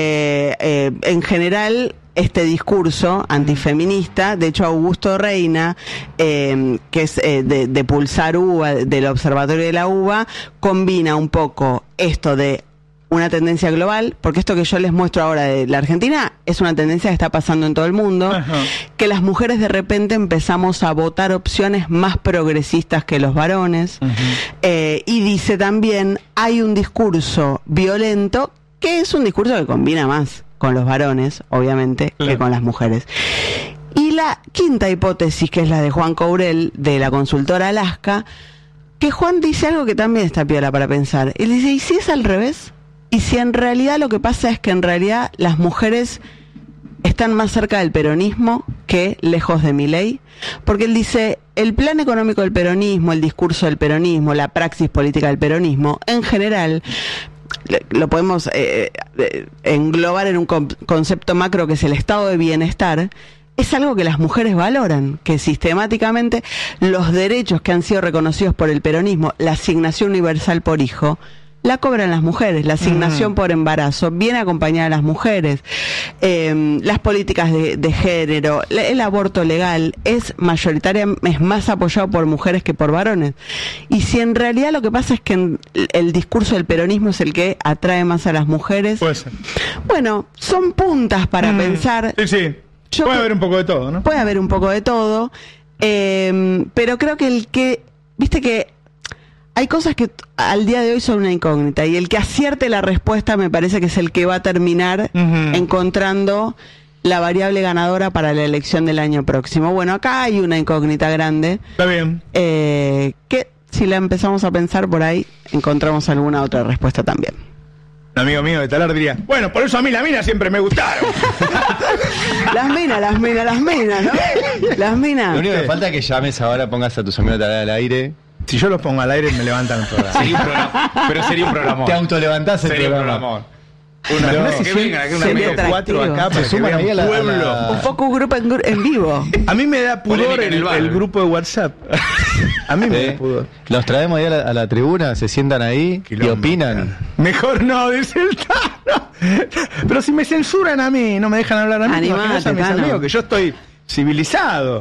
en general este discurso antifeminista, de hecho Augusto Reina, que es de Pulsar Uva, del Observatorio de la Uva, combina un poco esto de una tendencia global, porque esto que yo les muestro ahora de la Argentina es una tendencia que está pasando en todo el mundo. Ajá. Que las mujeres de repente empezamos a votar opciones más progresistas que los varones. Y dice también, hay un discurso violento, que es un discurso que combina más con los varones, obviamente, que con las mujeres. Y la quinta hipótesis, que es la de Juan Courel, de la consultora Alaska, que Juan dice algo que también está piola para pensar. Él dice: ¿y si es al revés? Y si en realidad lo que pasa es que en realidad las mujeres están más cerca del peronismo que lejos de Milei, porque él dice: el plan económico del peronismo, el discurso del peronismo, la praxis política del peronismo, en general, lo podemos englobar en un concepto macro que es el estado de bienestar. Es algo que las mujeres valoran, que sistemáticamente los derechos que han sido reconocidos por el peronismo, la asignación universal por hijo, la cobran las mujeres, la asignación por embarazo viene acompañada de las mujeres, las políticas de género, el aborto legal es más apoyado por mujeres que por varones. Y si en realidad lo que pasa es que el discurso del peronismo es el que atrae más a las mujeres, puede ser. Bueno, son puntas para pensar. Sí. Puede haber un poco de todo, ¿no? Puede haber un poco de todo, pero creo que viste que hay cosas que al día de hoy son una incógnita, y el que acierte la respuesta me parece que es el que va a terminar encontrando la variable ganadora para la elección del año próximo. Bueno, acá hay una incógnita grande. Está bien. Que si la empezamos a pensar por ahí, encontramos alguna otra respuesta también. Un amigo mío de Talar diría: bueno, por eso a mí las minas siempre me gustaron. Las minas, ¿no? Las minas. Lo único que falta es que llames ahora, pongas a tus amigos de Talar al aire. Si yo los pongo al aire me levantan el programa. Sería un programa. Te autolevantás el programa. Que vengan una 4 acá para que vean pueblo. Un poco un grupo en vivo. A mí me da pudor el grupo de WhatsApp. A mí me da pudor. Los traemos ahí a la tribuna, se sientan ahí y opinan. Mejor no, dice el Tano. Pero si me censuran a mí, no me dejan hablar a mí, Animate, a mis amigos, que yo estoy civilizado.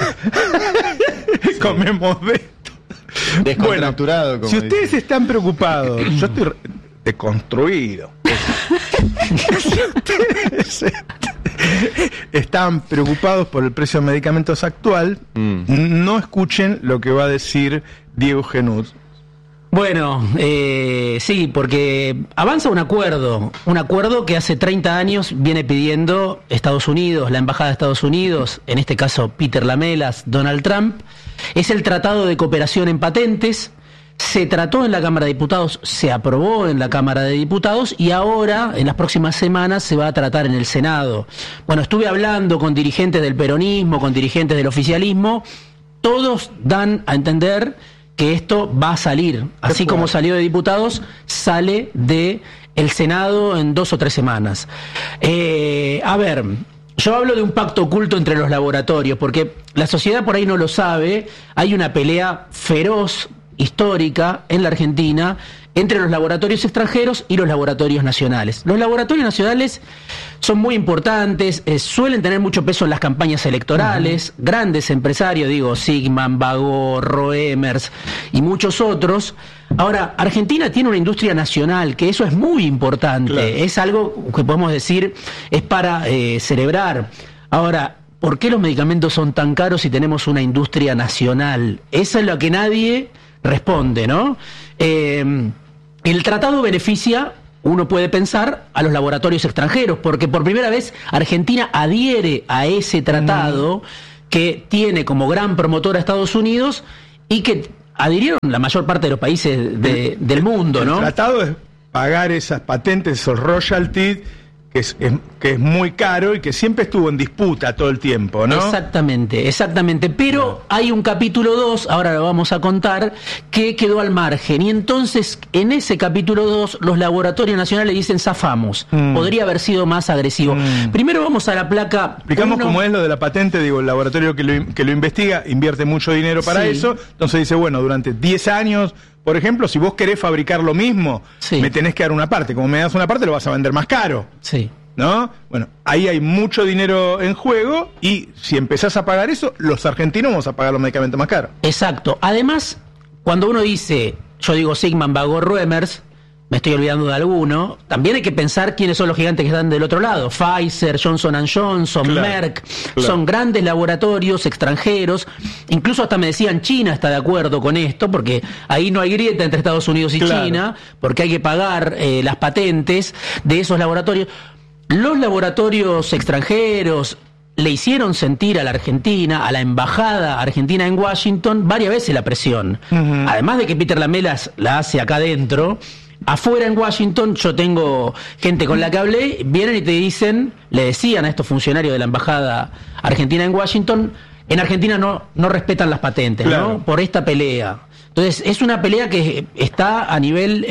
Comemos de esto. Descontracturado, bueno, si ustedes están preocupados, yo estoy deconstruido. Si ustedes están preocupados por el precio de medicamentos actual, no escuchen lo que va a decir Diego Genud. Bueno, sí, porque avanza un acuerdo que hace 30 años viene pidiendo Estados Unidos, la Embajada de Estados Unidos, en este caso Peter Lamelas, Donald Trump. Es el Tratado de Cooperación en Patentes. Se trató en la Cámara de Diputados, se aprobó en la Cámara de Diputados y ahora, en las próximas semanas, se va a tratar en el Senado. Bueno, estuve hablando con dirigentes del peronismo, con dirigentes del oficialismo, todos dan a entender que esto va a salir, así como salió de diputados, sale de el Senado en 2 o 3 semanas. A ver, Yo hablo de un pacto oculto entre los laboratorios, porque la sociedad por ahí no lo sabe. Hay una pelea feroz, histórica, en la Argentina, entre los laboratorios extranjeros y los laboratorios nacionales. Los laboratorios nacionales son muy importantes, suelen tener mucho peso en las campañas electorales, grandes empresarios, digo, Sigman, Bagor, Roemers y muchos otros. Ahora, Argentina tiene una industria nacional, que eso es muy importante, claro. Es algo que podemos decir, es para celebrar. Ahora, ¿por qué los medicamentos son tan caros si tenemos una industria nacional? Eso es lo que nadie responde, ¿no? El tratado beneficia, uno puede pensar, a los laboratorios extranjeros, porque por primera vez Argentina adhiere a ese tratado que tiene como gran promotor a Estados Unidos y que adhirieron la mayor parte de los países del mundo, ¿no? El tratado es pagar esas patentes, esos royalties, que es muy caro y que siempre estuvo en disputa todo el tiempo, ¿no? Exactamente. Pero hay un capítulo 2, ahora lo vamos a contar, que quedó al margen. Y entonces, en ese capítulo 2, los laboratorios nacionales dicen zafamos. Podría haber sido más agresivo. Primero vamos a la placa. Explicamos cómo es lo de la patente. Digo, el laboratorio que lo investiga invierte mucho dinero para eso. Entonces dice, bueno, durante 10 años... Por ejemplo, si vos querés fabricar lo mismo, me tenés que dar una parte. Como me das una parte, lo vas a vender más caro. Sí. ¿No? Bueno, ahí hay mucho dinero en juego y si empezás a pagar eso, los argentinos vamos a pagar los medicamentos más caros. Exacto. Además, cuando uno dice, yo digo Sigman, Bagor, Roemers, me estoy olvidando de alguno, también hay que pensar quiénes son los gigantes que están del otro lado. Pfizer, Johnson & Johnson, Merck, son grandes laboratorios extranjeros. Incluso hasta me decían China está de acuerdo con esto, porque ahí no hay grieta entre Estados Unidos y China, porque hay que pagar las patentes de esos laboratorios. Los laboratorios extranjeros le hicieron sentir a la Argentina, a la embajada argentina en Washington, varias veces la presión. Además de que Peter Lamelas la hace acá adentro, afuera en Washington, yo tengo gente con la que hablé, vienen y te dicen, le decían a estos funcionarios de la embajada argentina en Washington, en Argentina no respetan las patentes, ¿no? Por esta pelea. Entonces, es una pelea que está a nivel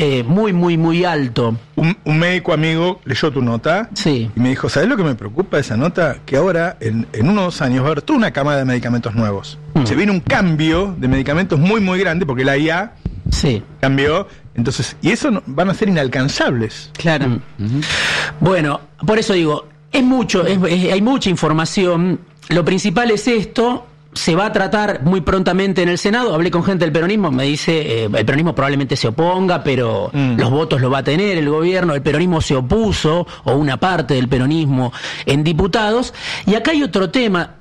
muy alto. Un médico amigo leyó tu nota y me dijo, ¿sabés lo que me preocupa de esa nota? Que ahora, en unos 2 años, va a haber toda una camada de medicamentos nuevos. Se viene un cambio de medicamentos muy grande, porque la IA cambió. Entonces, y eso van a ser inalcanzables. Claro. Bueno, por eso digo, hay mucha información. Lo principal es esto. Se va a tratar muy prontamente en el Senado. Hablé con gente del peronismo, me dice, el peronismo probablemente se oponga, pero los votos los va a tener el gobierno. El peronismo se opuso, o una parte del peronismo, en diputados. Y acá hay otro tema.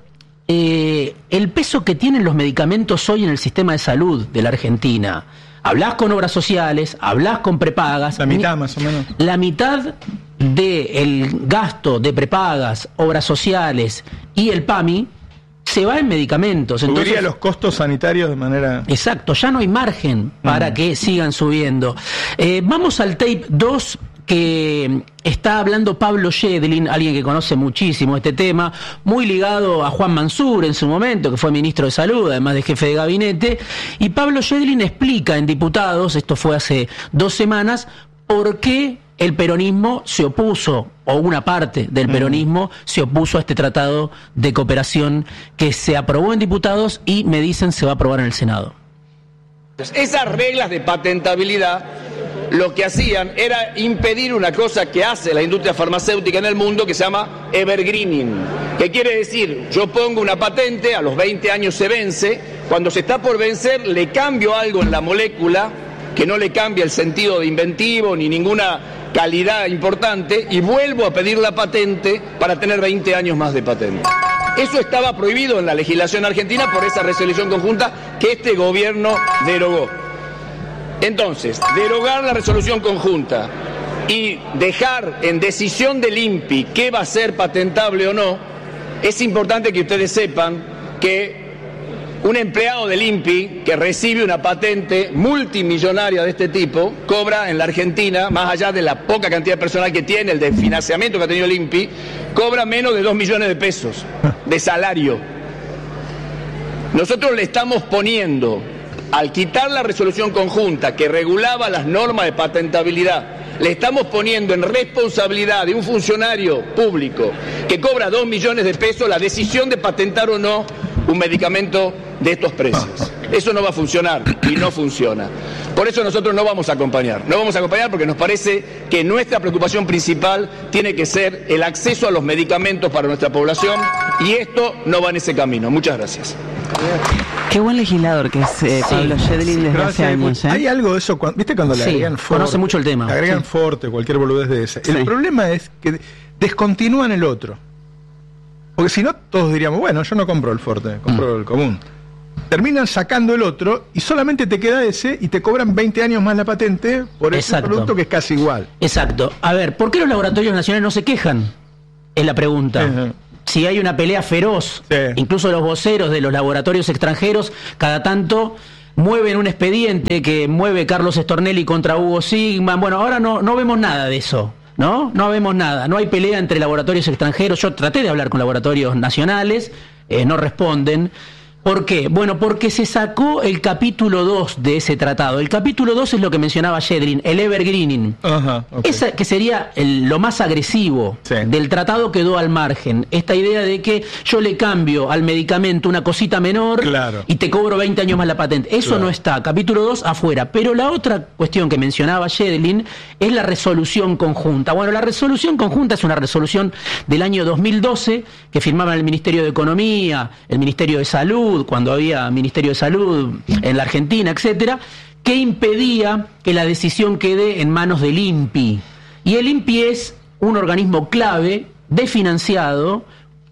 El peso que tienen los medicamentos hoy en el sistema de salud de la Argentina. Hablás con obras sociales, hablás con prepagas. La mitad más o menos. La mitad del gasto de prepagas, obras sociales y el PAMI se va en medicamentos. Entonces, subiría los costos sanitarios de manera... Exacto, ya no hay margen para que sigan subiendo. Vamos al tape 2, que está hablando Pablo Yedlin, alguien que conoce muchísimo este tema, muy ligado a Juan Mansur en su momento, que fue ministro de Salud, además de jefe de gabinete, y Pablo Yedlin explica en Diputados, esto fue hace 2 semanas, por qué el peronismo se opuso, o una parte del peronismo se opuso a este tratado de cooperación que se aprobó en Diputados y me dicen se va a aprobar en el Senado. Esas reglas de patentabilidad lo que hacían era impedir una cosa que hace la industria farmacéutica en el mundo, que se llama evergreening, que quiere decir, yo pongo una patente, a los 20 años se vence, cuando se está por vencer le cambio algo en la molécula que no le cambia el sentido de inventivo ni ninguna calidad importante, y vuelvo a pedir la patente para tener 20 años más de patente. Eso estaba prohibido en la legislación argentina por esa resolución conjunta que este gobierno derogó. Entonces, derogar la resolución conjunta y dejar en decisión del INPI qué va a ser patentable o no, es importante que ustedes sepan que un empleado del INPI que recibe una patente multimillonaria de este tipo cobra en la Argentina, más allá de la poca cantidad de personal que tiene, el de financiamiento que ha tenido el INPI, cobra menos de 2 millones de pesos de salario. Nosotros le estamos poniendo, al quitar la resolución conjunta que regulaba las normas de patentabilidad, le estamos poniendo en responsabilidad de un funcionario público que cobra 2 millones de pesos la decisión de patentar o no un medicamento de estos precios. Eso no va a funcionar y no funciona. Por eso nosotros no vamos a acompañar. No vamos a acompañar porque nos parece que nuestra preocupación principal tiene que ser el acceso a los medicamentos para nuestra población y esto no va en ese camino. Muchas gracias. Qué buen legislador que es Pablo Schedlin desde hace años. Hay algo de eso, ¿viste cuando le agregan Forte? Conoce mucho el tema. Le agregan Forte, cualquier boludez de esa. El problema es que descontinúan el otro. Porque si no, todos diríamos, bueno, yo no compro el Forte, compro el común. Terminan sacando el otro y solamente te queda ese y te cobran 20 años más la patente por ese producto que es casi igual. Exacto. A ver, ¿por qué los laboratorios nacionales no se quejan? Es la pregunta. Si hay una pelea feroz, incluso los voceros de los laboratorios extranjeros, cada tanto mueven un expediente que mueve Carlos Stornelli contra Hugo Sigman. Bueno, ahora no vemos nada de eso. No vemos nada, no hay pelea entre laboratorios extranjeros. Yo traté de hablar con laboratorios nacionales, no responden. ¿Por qué? Bueno, porque se sacó el capítulo 2 de ese tratado. El capítulo 2 es lo que mencionaba Schedlin, el evergreening. Esa que sería lo más agresivo del tratado, quedó al margen. Esta idea de que yo le cambio al medicamento una cosita menor y te cobro 20 años más la patente. Eso no está. Capítulo 2 afuera. Pero la otra cuestión que mencionaba Schedlin es la resolución conjunta. Bueno, la resolución conjunta es una resolución del año 2012 que firmaban el Ministerio de Economía, el Ministerio de Salud, cuando había Ministerio de Salud en la Argentina, etcétera, que impedía que la decisión quede en manos del INPI. Y el INPI es un organismo clave, desfinanciado,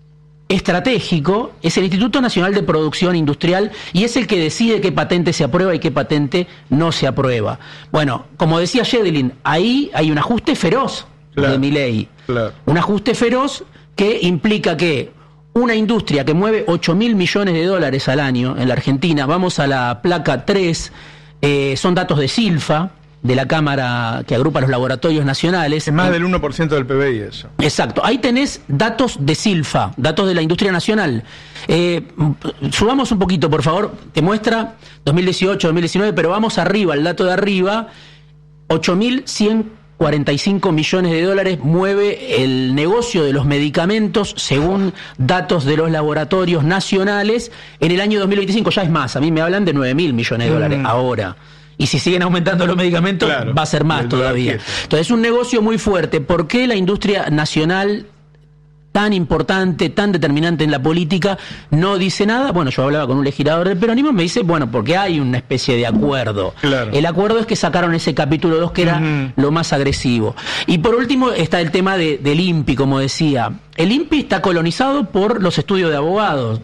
estratégico, es el Instituto Nacional de Producción Industrial y es el que decide qué patente se aprueba y qué patente no se aprueba. Bueno, como decía Schedlin, ahí hay un ajuste feroz de Milei. Un ajuste feroz que implica que una industria que mueve 8.000 millones de dólares al año en la Argentina, vamos a la placa 3, son datos de Silfa, de la Cámara que agrupa los laboratorios nacionales. Es más del 1% del PBI eso. Exacto, ahí tenés datos de Silfa, datos de la industria nacional. Subamos un poquito, por favor, te muestra 2018, 2019, pero vamos arriba, el dato de arriba, 8.145 millones de dólares mueve el negocio de los medicamentos según datos de los laboratorios nacionales en el año 2025. Ya es más, a mí me hablan de 9.000 millones de dólares ahora. Y si siguen aumentando los medicamentos, va a ser más todavía. Entonces es un negocio muy fuerte. ¿Por qué la industria nacional, tan importante, tan determinante en la política, no dice nada? Bueno, yo hablaba con un legislador del peronismo y me dice, bueno, porque hay una especie de acuerdo. El acuerdo es que sacaron ese capítulo 2 que era lo más agresivo. Y por último está el tema del INPI, como decía. El INPI está colonizado por los estudios de abogados.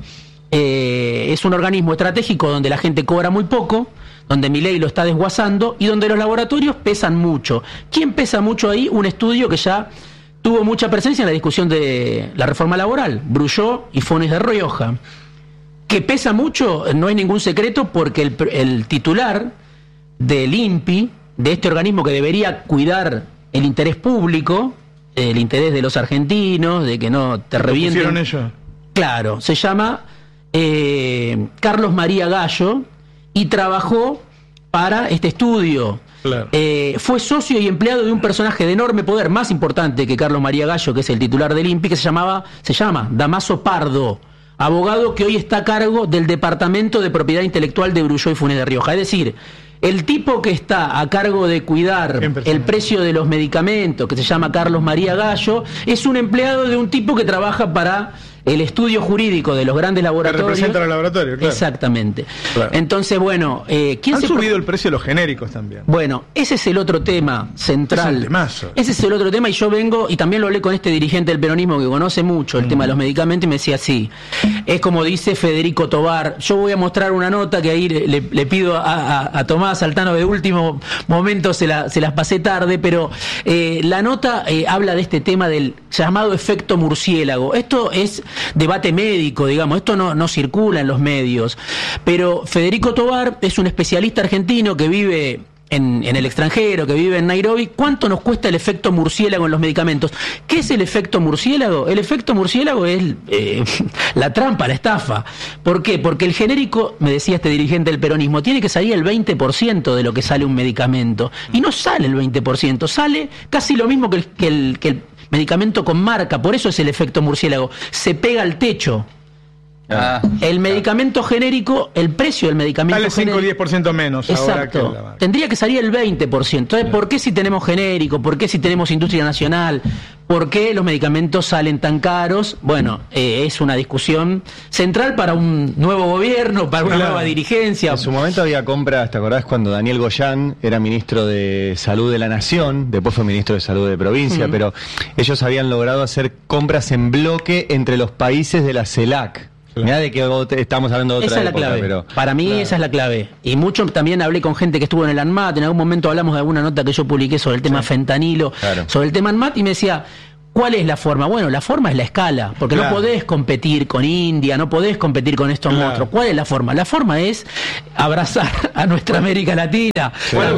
Es un organismo estratégico donde la gente cobra muy poco, donde Milei lo está desguazando y donde los laboratorios pesan mucho. ¿Quién pesa mucho ahí? Un estudio que ya tuvo mucha presencia en la discusión de la reforma laboral, Brulló y Funes de Rioja. Que pesa mucho, no es ningún secreto, porque el titular del INPI, de este organismo que debería cuidar el interés público, el interés de los argentinos, de que no te revienten. ¿Pusieron ellos? Claro, se llama Carlos María Gallo y trabajó para este estudio. Fue socio y empleado de un personaje de enorme poder, más importante que Carlos María Gallo, que es el titular del INPI, que se llama Damaso Pardo, abogado que hoy está a cargo del Departamento de Propiedad Intelectual de Brulló y Funes de Rioja. Es decir, el tipo que está a cargo de cuidar el precio de los medicamentos, que se llama Carlos María Gallo, es un empleado de un tipo que trabaja para el estudio jurídico de los grandes laboratorios. Que representa al laboratorio, claro. Exactamente. Entonces, bueno, ¿quién han subido el precio de los genéricos también? Bueno, ese es el otro tema central. Ese es el otro tema, y yo vengo, y también lo hablé con este dirigente del peronismo que conoce mucho el tema de los medicamentos, y me decía, sí, es como dice Federico Tobar. Yo voy a mostrar una nota que ahí le pido a Tomás Altano, de último momento se las pasé tarde, pero la nota habla de este tema del llamado efecto murciélago. Esto es debate médico, digamos, esto no circula en los medios, pero Federico Tobar es un especialista argentino que vive en el extranjero, que vive en Nairobi, ¿cuánto nos cuesta el efecto murciélago en los medicamentos? ¿Qué es el efecto murciélago? El efecto murciélago es la trampa, la estafa. ¿Por qué? Porque el genérico, me decía este dirigente del peronismo, tiene que salir el 20% de lo que sale un medicamento. Y no sale el 20%, sale casi lo mismo que el medicamento con marca. Por eso es el efecto murciélago. Se pega al techo. El medicamento genérico, el precio del medicamento sale 5 o 10% menos. Exacto. Ahora que tendría que salir el 20%. Entonces, ¿por qué si tenemos genérico? ¿Por qué si tenemos industria nacional? ¿Por qué los medicamentos salen tan caros? Bueno, es una discusión central para un nuevo gobierno, para una nueva dirigencia. En su momento había compras, ¿te acordás cuando Daniel Goyán era ministro de Salud de la Nación? Después fue ministro de Salud de provincia, pero ellos habían logrado hacer compras en bloque entre los países de la CELAC. Mirá de que estamos hablando de otra esa época, es la clave. Pero para mí esa es la clave. Y mucho también hablé con gente que estuvo en el ANMAT, en algún momento hablamos de alguna nota que yo publiqué sobre el tema fentanilo, sobre el tema ANMAT, y me decía, ¿cuál es la forma? Bueno, la forma es la escala, porque no podés competir con India, no podés competir con estos monstruos. ¿Cuál es la forma? La forma es abrazar a nuestra América Latina.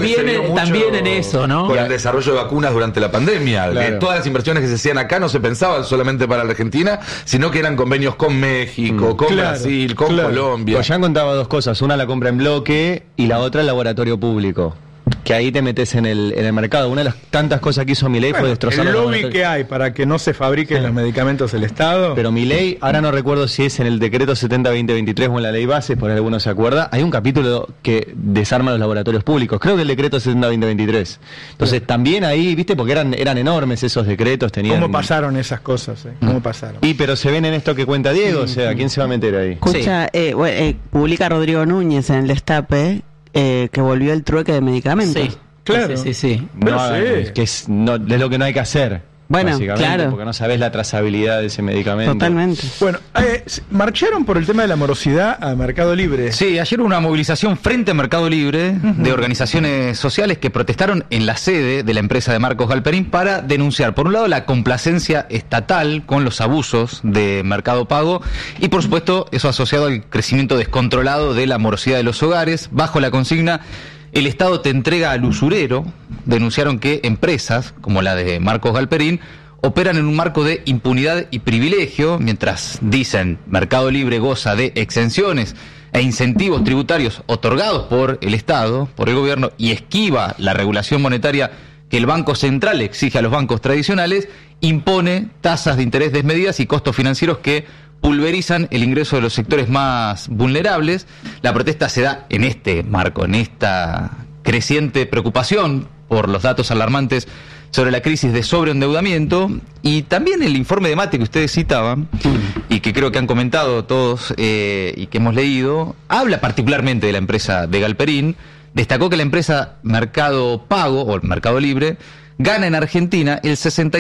También en eso, ¿no? Con el desarrollo de vacunas durante la pandemia. Todas las inversiones que se hacían acá no se pensaban solamente para la Argentina, sino que eran convenios con México, con Brasil, con Colombia. Goyán contaba dos cosas, una la compra en bloque y la otra el laboratorio público. Que ahí te metes en el mercado. Una de las tantas cosas que hizo Milei fue destrozar el lobby que hay para que no se fabriquen los medicamentos del Estado. Pero Milei, ahora no recuerdo si es en el decreto 70-2023 o en la ley base, por ahí alguno se acuerda, hay un capítulo que desarma los laboratorios públicos. Creo que el decreto 70-2023. Entonces también ahí, viste, porque eran enormes esos decretos. Tenían... ¿Cómo pasaron esas cosas? ¿Cómo pasaron? Pero se ven en esto que cuenta Diego, o sea, ¿quién se va a meter ahí? Escucha, publica Rodrigo Núñez en el Destape que volvió el trueque de medicamentos. Sí, claro. Sí. Que es lo que no hay que hacer. Bueno, claro. Porque no sabés la trazabilidad de ese medicamento. Totalmente. Bueno, marcharon por el tema de la morosidad a Mercado Libre. Sí, ayer hubo una movilización frente a Mercado Libre de organizaciones sociales que protestaron en la sede de la empresa de Marcos Galperín para denunciar, por un lado, la complacencia estatal con los abusos de Mercado Pago y, por supuesto, eso asociado al crecimiento descontrolado de la morosidad de los hogares, bajo la consigna "El Estado te entrega al usurero". Denunciaron que empresas, como la de Marcos Galperín, operan en un marco de impunidad y privilegio, mientras, dicen, Mercado Libre goza de exenciones e incentivos tributarios otorgados por el Estado, por el gobierno, y esquiva la regulación monetaria que el Banco Central exige a los bancos tradicionales, impone tasas de interés desmedidas y costos financieros que pulverizan el ingreso de los sectores más vulnerables. La protesta se da en este marco, en esta creciente preocupación por los datos alarmantes sobre la crisis de sobreendeudamiento, y también el informe de Mate que ustedes citaban y que creo que han comentado todos y que hemos leído, habla particularmente de la empresa de Galperín. Destacó que la empresa Mercado Pago o Mercado Libre gana en Argentina el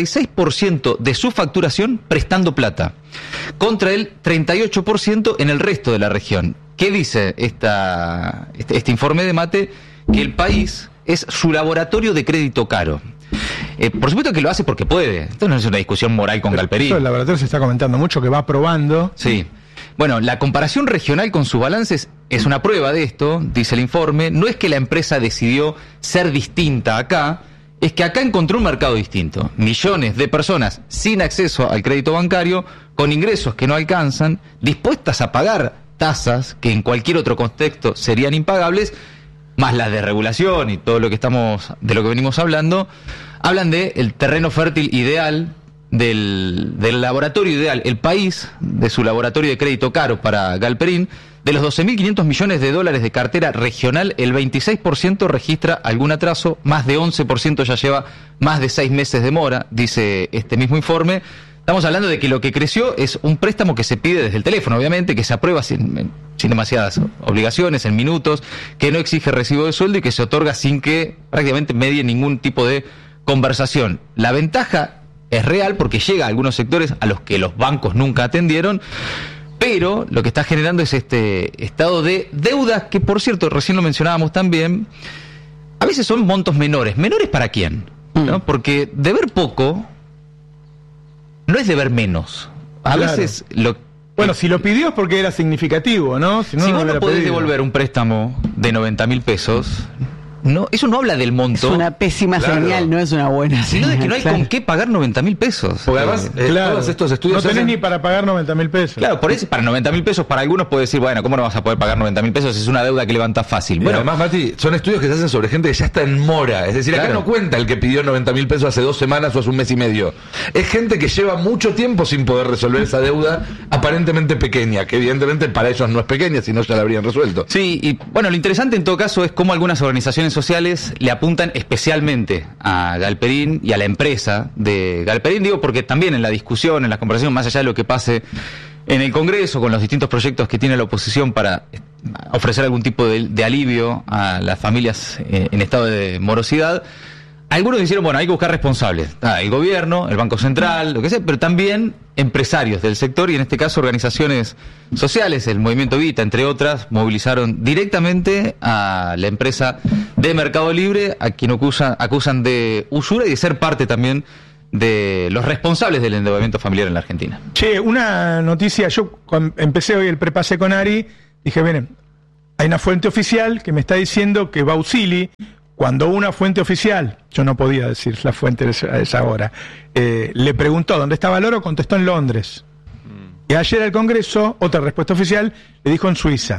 66% de su facturación prestando plata, contra el 38% en el resto de la región. ¿Qué dice este informe de Mate? Que el país es su laboratorio de crédito caro. Por supuesto que lo hace porque puede. Esto no es una discusión moral con Galperín. Eso el laboratorio se está comentando mucho, que va probando. Sí. Bueno, la comparación regional con sus balances es una prueba de esto, dice el informe. No es que la empresa decidió ser distinta acá, es que acá encontró un mercado distinto. Millones de personas sin acceso al crédito bancario, con ingresos que no alcanzan, dispuestas a pagar tasas que en cualquier otro contexto serían impagables, más las de regulación y todo lo que de lo que venimos hablando, hablan de el terreno fértil ideal, del laboratorio ideal, el país de su laboratorio de crédito caro para Galperín. De los 12.500 millones de dólares de cartera regional, el 26% registra algún atraso, más de 11% ya lleva más de 6 meses de mora, dice este mismo informe. Estamos hablando de que lo que creció es un préstamo que se pide desde el teléfono, obviamente, que se aprueba sin demasiadas obligaciones, en minutos, que no exige recibo de sueldo y que se otorga sin que prácticamente medie ningún tipo de conversación. La ventaja es real porque llega a algunos sectores a los que los bancos nunca atendieron, pero lo que está generando es este estado de deuda que, por cierto, recién lo mencionábamos también, a veces son montos menores. ¿Menores para quién? ¿No? Porque deber poco no es deber menos. A veces bueno, si lo pidió es porque era significativo, ¿no? Si vos no podés devolver un préstamo de 90.000 pesos, no, eso no habla del monto. Es una pésima señal, no es una buena sino señal. de que no hay con qué pagar 90.000 pesos. Porque además, todos estos estudios... No tenés ni para pagar 90.000 pesos. Claro, por eso, para 90.000 pesos, para algunos puede decir, bueno, ¿cómo no vas a poder pagar 90.000 pesos? Es una deuda que levanta fácil. Bueno, además, Mati, son estudios que se hacen sobre gente que ya está en mora. Es decir, acá no cuenta el que pidió 90.000 pesos hace 2 semanas o hace un mes y medio. Es gente que lleva mucho tiempo sin poder resolver esa deuda aparentemente pequeña, que evidentemente para ellos no es pequeña, si no ya la habrían resuelto. Sí, y bueno, lo interesante en todo caso es cómo algunas organizaciones sociales le apuntan especialmente a Galperín y a la empresa de Galperín, digo porque también en la discusión, en la conversación, más allá de lo que pase en el Congreso, con los distintos proyectos que tiene la oposición para ofrecer algún tipo de alivio a las familias en estado de morosidad, algunos dijeron, bueno, hay que buscar responsables. El gobierno, el Banco Central, lo que sea, pero también empresarios del sector y en este caso organizaciones sociales, el Movimiento Evita, entre otras, movilizaron directamente a la empresa de Mercado Libre, a quien acusan de usura y de ser parte también de los responsables del endeudamiento familiar en la Argentina. Che, una noticia, yo cuando empecé hoy el prepase con Ari, dije, miren, hay una fuente oficial que me está diciendo que Bausili, cuando una fuente oficial, yo no podía decir la fuente a esa hora, le preguntó dónde estaba el oro, contestó en Londres. Y ayer al Congreso, otra respuesta oficial, le dijo en Suiza.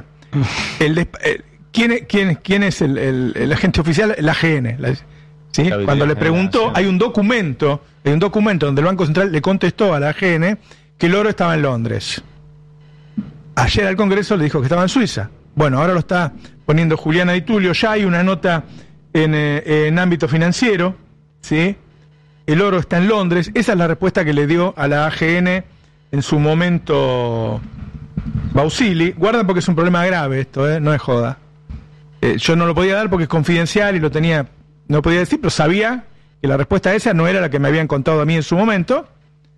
¿Quién es el agente oficial? La AGN. ¿Sí? Cuando le preguntó, hay un documento donde el Banco Central le contestó a la AGN que el oro estaba en Londres. Ayer al Congreso le dijo que estaba en Suiza. Bueno, ahora lo está poniendo Juliana Di Tulio. Ya hay una nota en ámbito financiero, ¿sí? El oro está en Londres. Esa es la respuesta que le dio a la AGN en su momento Bausili. Guarda porque es un problema grave esto, no es joda. Yo no lo podía dar porque es confidencial y no podía decir, pero sabía que la respuesta esa no era la que me habían contado a mí en su momento.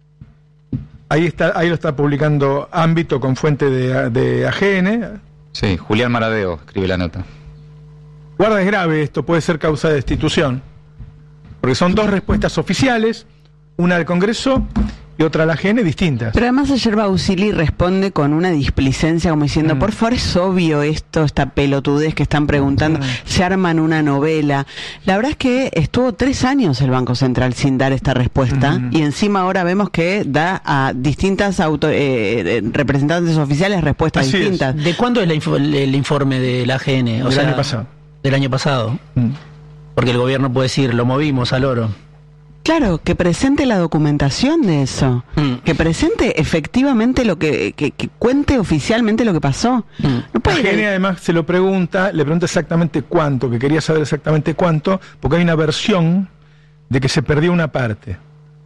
Ahí lo está publicando Ámbito con fuente de AGN. Sí, Julián Maradeo escribe la nota. Guarda, es grave esto, puede ser causa de destitución. Porque son 2 respuestas oficiales, una del Congreso y otra a la AGN, distintas. Pero además ayer Bausili responde con una displicencia como diciendo, por favor, es obvio esto, esta pelotudez que están preguntando, se arman una novela. La verdad es que estuvo 3 años el Banco Central sin dar esta respuesta y encima ahora vemos que da a distintas representantes oficiales respuestas Así distintas. ¿De cuándo es el informe de la AGN? Del año pasado. Del año pasado. Porque el gobierno puede decir, lo movimos al oro. Claro, que presente la documentación de eso, que presente efectivamente lo que cuente oficialmente lo que pasó. No puede la AGN además le pregunta exactamente cuánto, que quería saber exactamente cuánto, porque hay una versión de que se perdió una parte.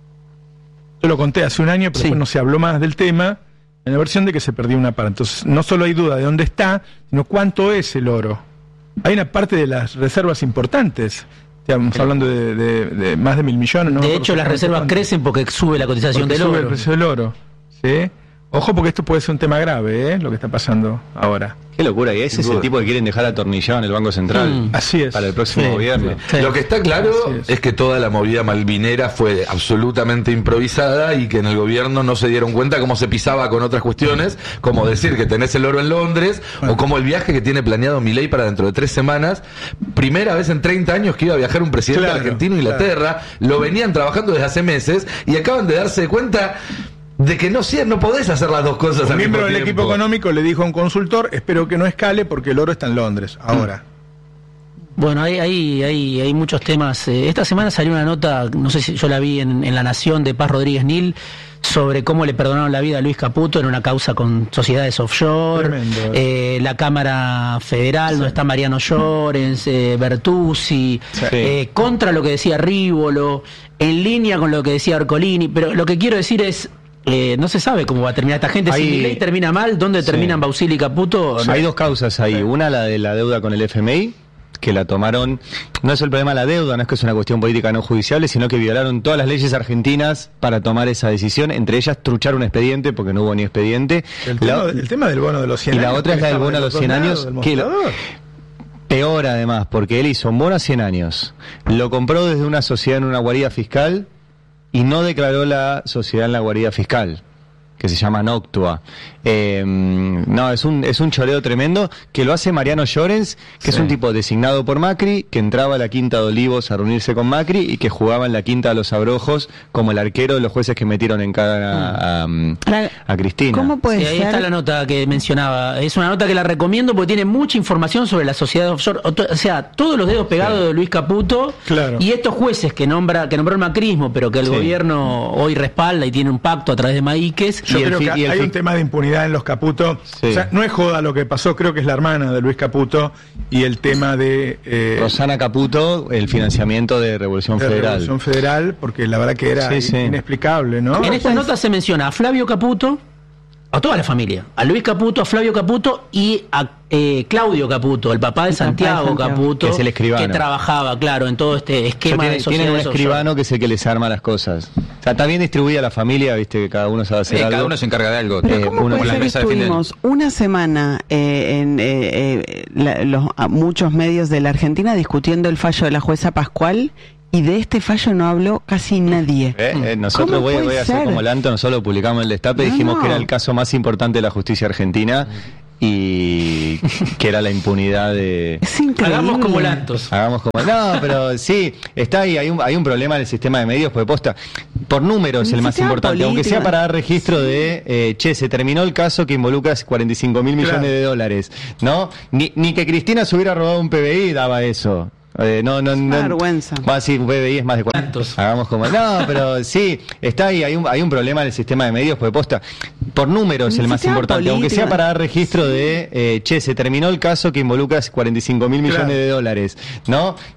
Yo lo conté hace un año, pero después no se habló más del tema, en la versión de que se perdió una parte. Entonces, no solo hay duda de dónde está, sino cuánto es el oro. Hay una parte de las reservas importantes. Estamos hablando de más de 1.000 millones. ¿no? De hecho, las reservas crecen porque sube la cotización del oro. Sube el precio del oro. ¿Sí? Ojo, porque esto puede ser un tema grave, lo que está pasando ahora. Qué locura, y ese es el tipo que quieren dejar atornillado en el Banco Central. Así es. Para el próximo gobierno. Sí. Lo que está claro es que toda la movida malvinera fue absolutamente improvisada y que en el gobierno no se dieron cuenta cómo se pisaba con otras cuestiones, como decir que tenés el oro en Londres, o como el viaje que tiene planeado Milei para dentro de 3 semanas. Primera vez en 30 años que iba a viajar un presidente argentino a Inglaterra. Lo venían trabajando desde hace meses y acaban de darse cuenta de que no podés hacer las dos cosas al mismo tiempo. Un miembro del equipo económico le dijo a un consultor, espero que no escale porque el oro está en Londres, ahora. Bueno, hay muchos temas. Esta semana salió una nota, no sé si yo la vi en La Nación, de Paz Rodríguez Nil, sobre cómo le perdonaron la vida a Luis Caputo en una causa con sociedades offshore. Tremendo. La Cámara Federal, donde está Mariano Llorens, Bertuzzi, contra lo que decía Rívolo, en línea con lo que decía Arcolini, pero lo que quiero decir es, no se sabe cómo va a terminar esta gente. Si Milei termina mal, ¿dónde terminan Bausili y Caputo? Hay 2 causas ahí. Una, la de la deuda con el FMI, que la tomaron, no es el problema la deuda, no es que es una cuestión política no judiciable, sino que violaron todas las leyes argentinas para tomar esa decisión, entre ellas truchar un expediente, porque no hubo ni expediente. El tema del bono de los 100 años. Y la otra es la del bono de los 100 años, que peor además, porque él hizo un bono a 100 años, lo compró desde una sociedad en una guarida fiscal y no declaró la sociedad en la guarida fiscal. que se llama Noctua. No, es un choreo tremendo que lo hace Mariano Llorens, que es un tipo designado por Macri, que entraba a la Quinta de Olivos a reunirse con Macri y que jugaba en la Quinta de los Abrojos como el arquero de los jueces que metieron en cara a Cristina. ¿Cómo puede Sí, ser? ahí está la nota que mencionaba. Es una nota que la recomiendo porque tiene mucha información sobre la sociedad offshore. O sea, todos los dedos pegados de Luis Caputo y estos jueces que nombró el macrismo, pero que el gobierno hoy respalda y tiene un pacto a través de Maíquez. Yo creo que hay un tema de impunidad en los Caputo. Sí. O sea, no es joda lo que pasó, creo que es la hermana de Luis Caputo y el tema de... Rosana Caputo, el financiamiento de Revolución Federal. Revolución Federal, porque la verdad que era inexplicable, ¿no? En esta nota se menciona a Flavio Caputo, a toda la familia, a Luis Caputo, a Flavio Caputo y a Claudio Caputo, el papá de Santiago Caputo, que es el escribano, que trabajaba, claro, en todo este esquema de sociedad. Tienen un escribano que es el que les arma las cosas. O sea, está bien distribuida la familia, viste, que cada uno sabe hacer algo. Cada uno se encarga de algo. Pero ¿cómo puede ser que estuvimos una semana en muchos medios de la Argentina discutiendo el fallo de la jueza Pascual y de este fallo no habló casi nadie? Nosotros voy a hacer como Lanto, nosotros lo publicamos en el Destape, dijimos que era el caso más importante de la justicia argentina y que era la impunidad de... Es increíble. Hagamos como Lantos. No, pero sí, está ahí, hay un problema en el sistema de medios, porque posta, por números es el más importante, aunque sea para dar registro de, se terminó el caso que involucra 45.000 millones de dólares, ¿no? Ni que Cristina se hubiera robado un PBI daba eso. No, vergüenza. Va a decir, un PBI es más de 40. Hagamos como... No, pero sí, está ahí, hay un problema en el sistema de medios, porque posta, por números es el más importante, aunque sea para dar registro de, se terminó el caso que involucra 45.000 millones de dólares, ¿no?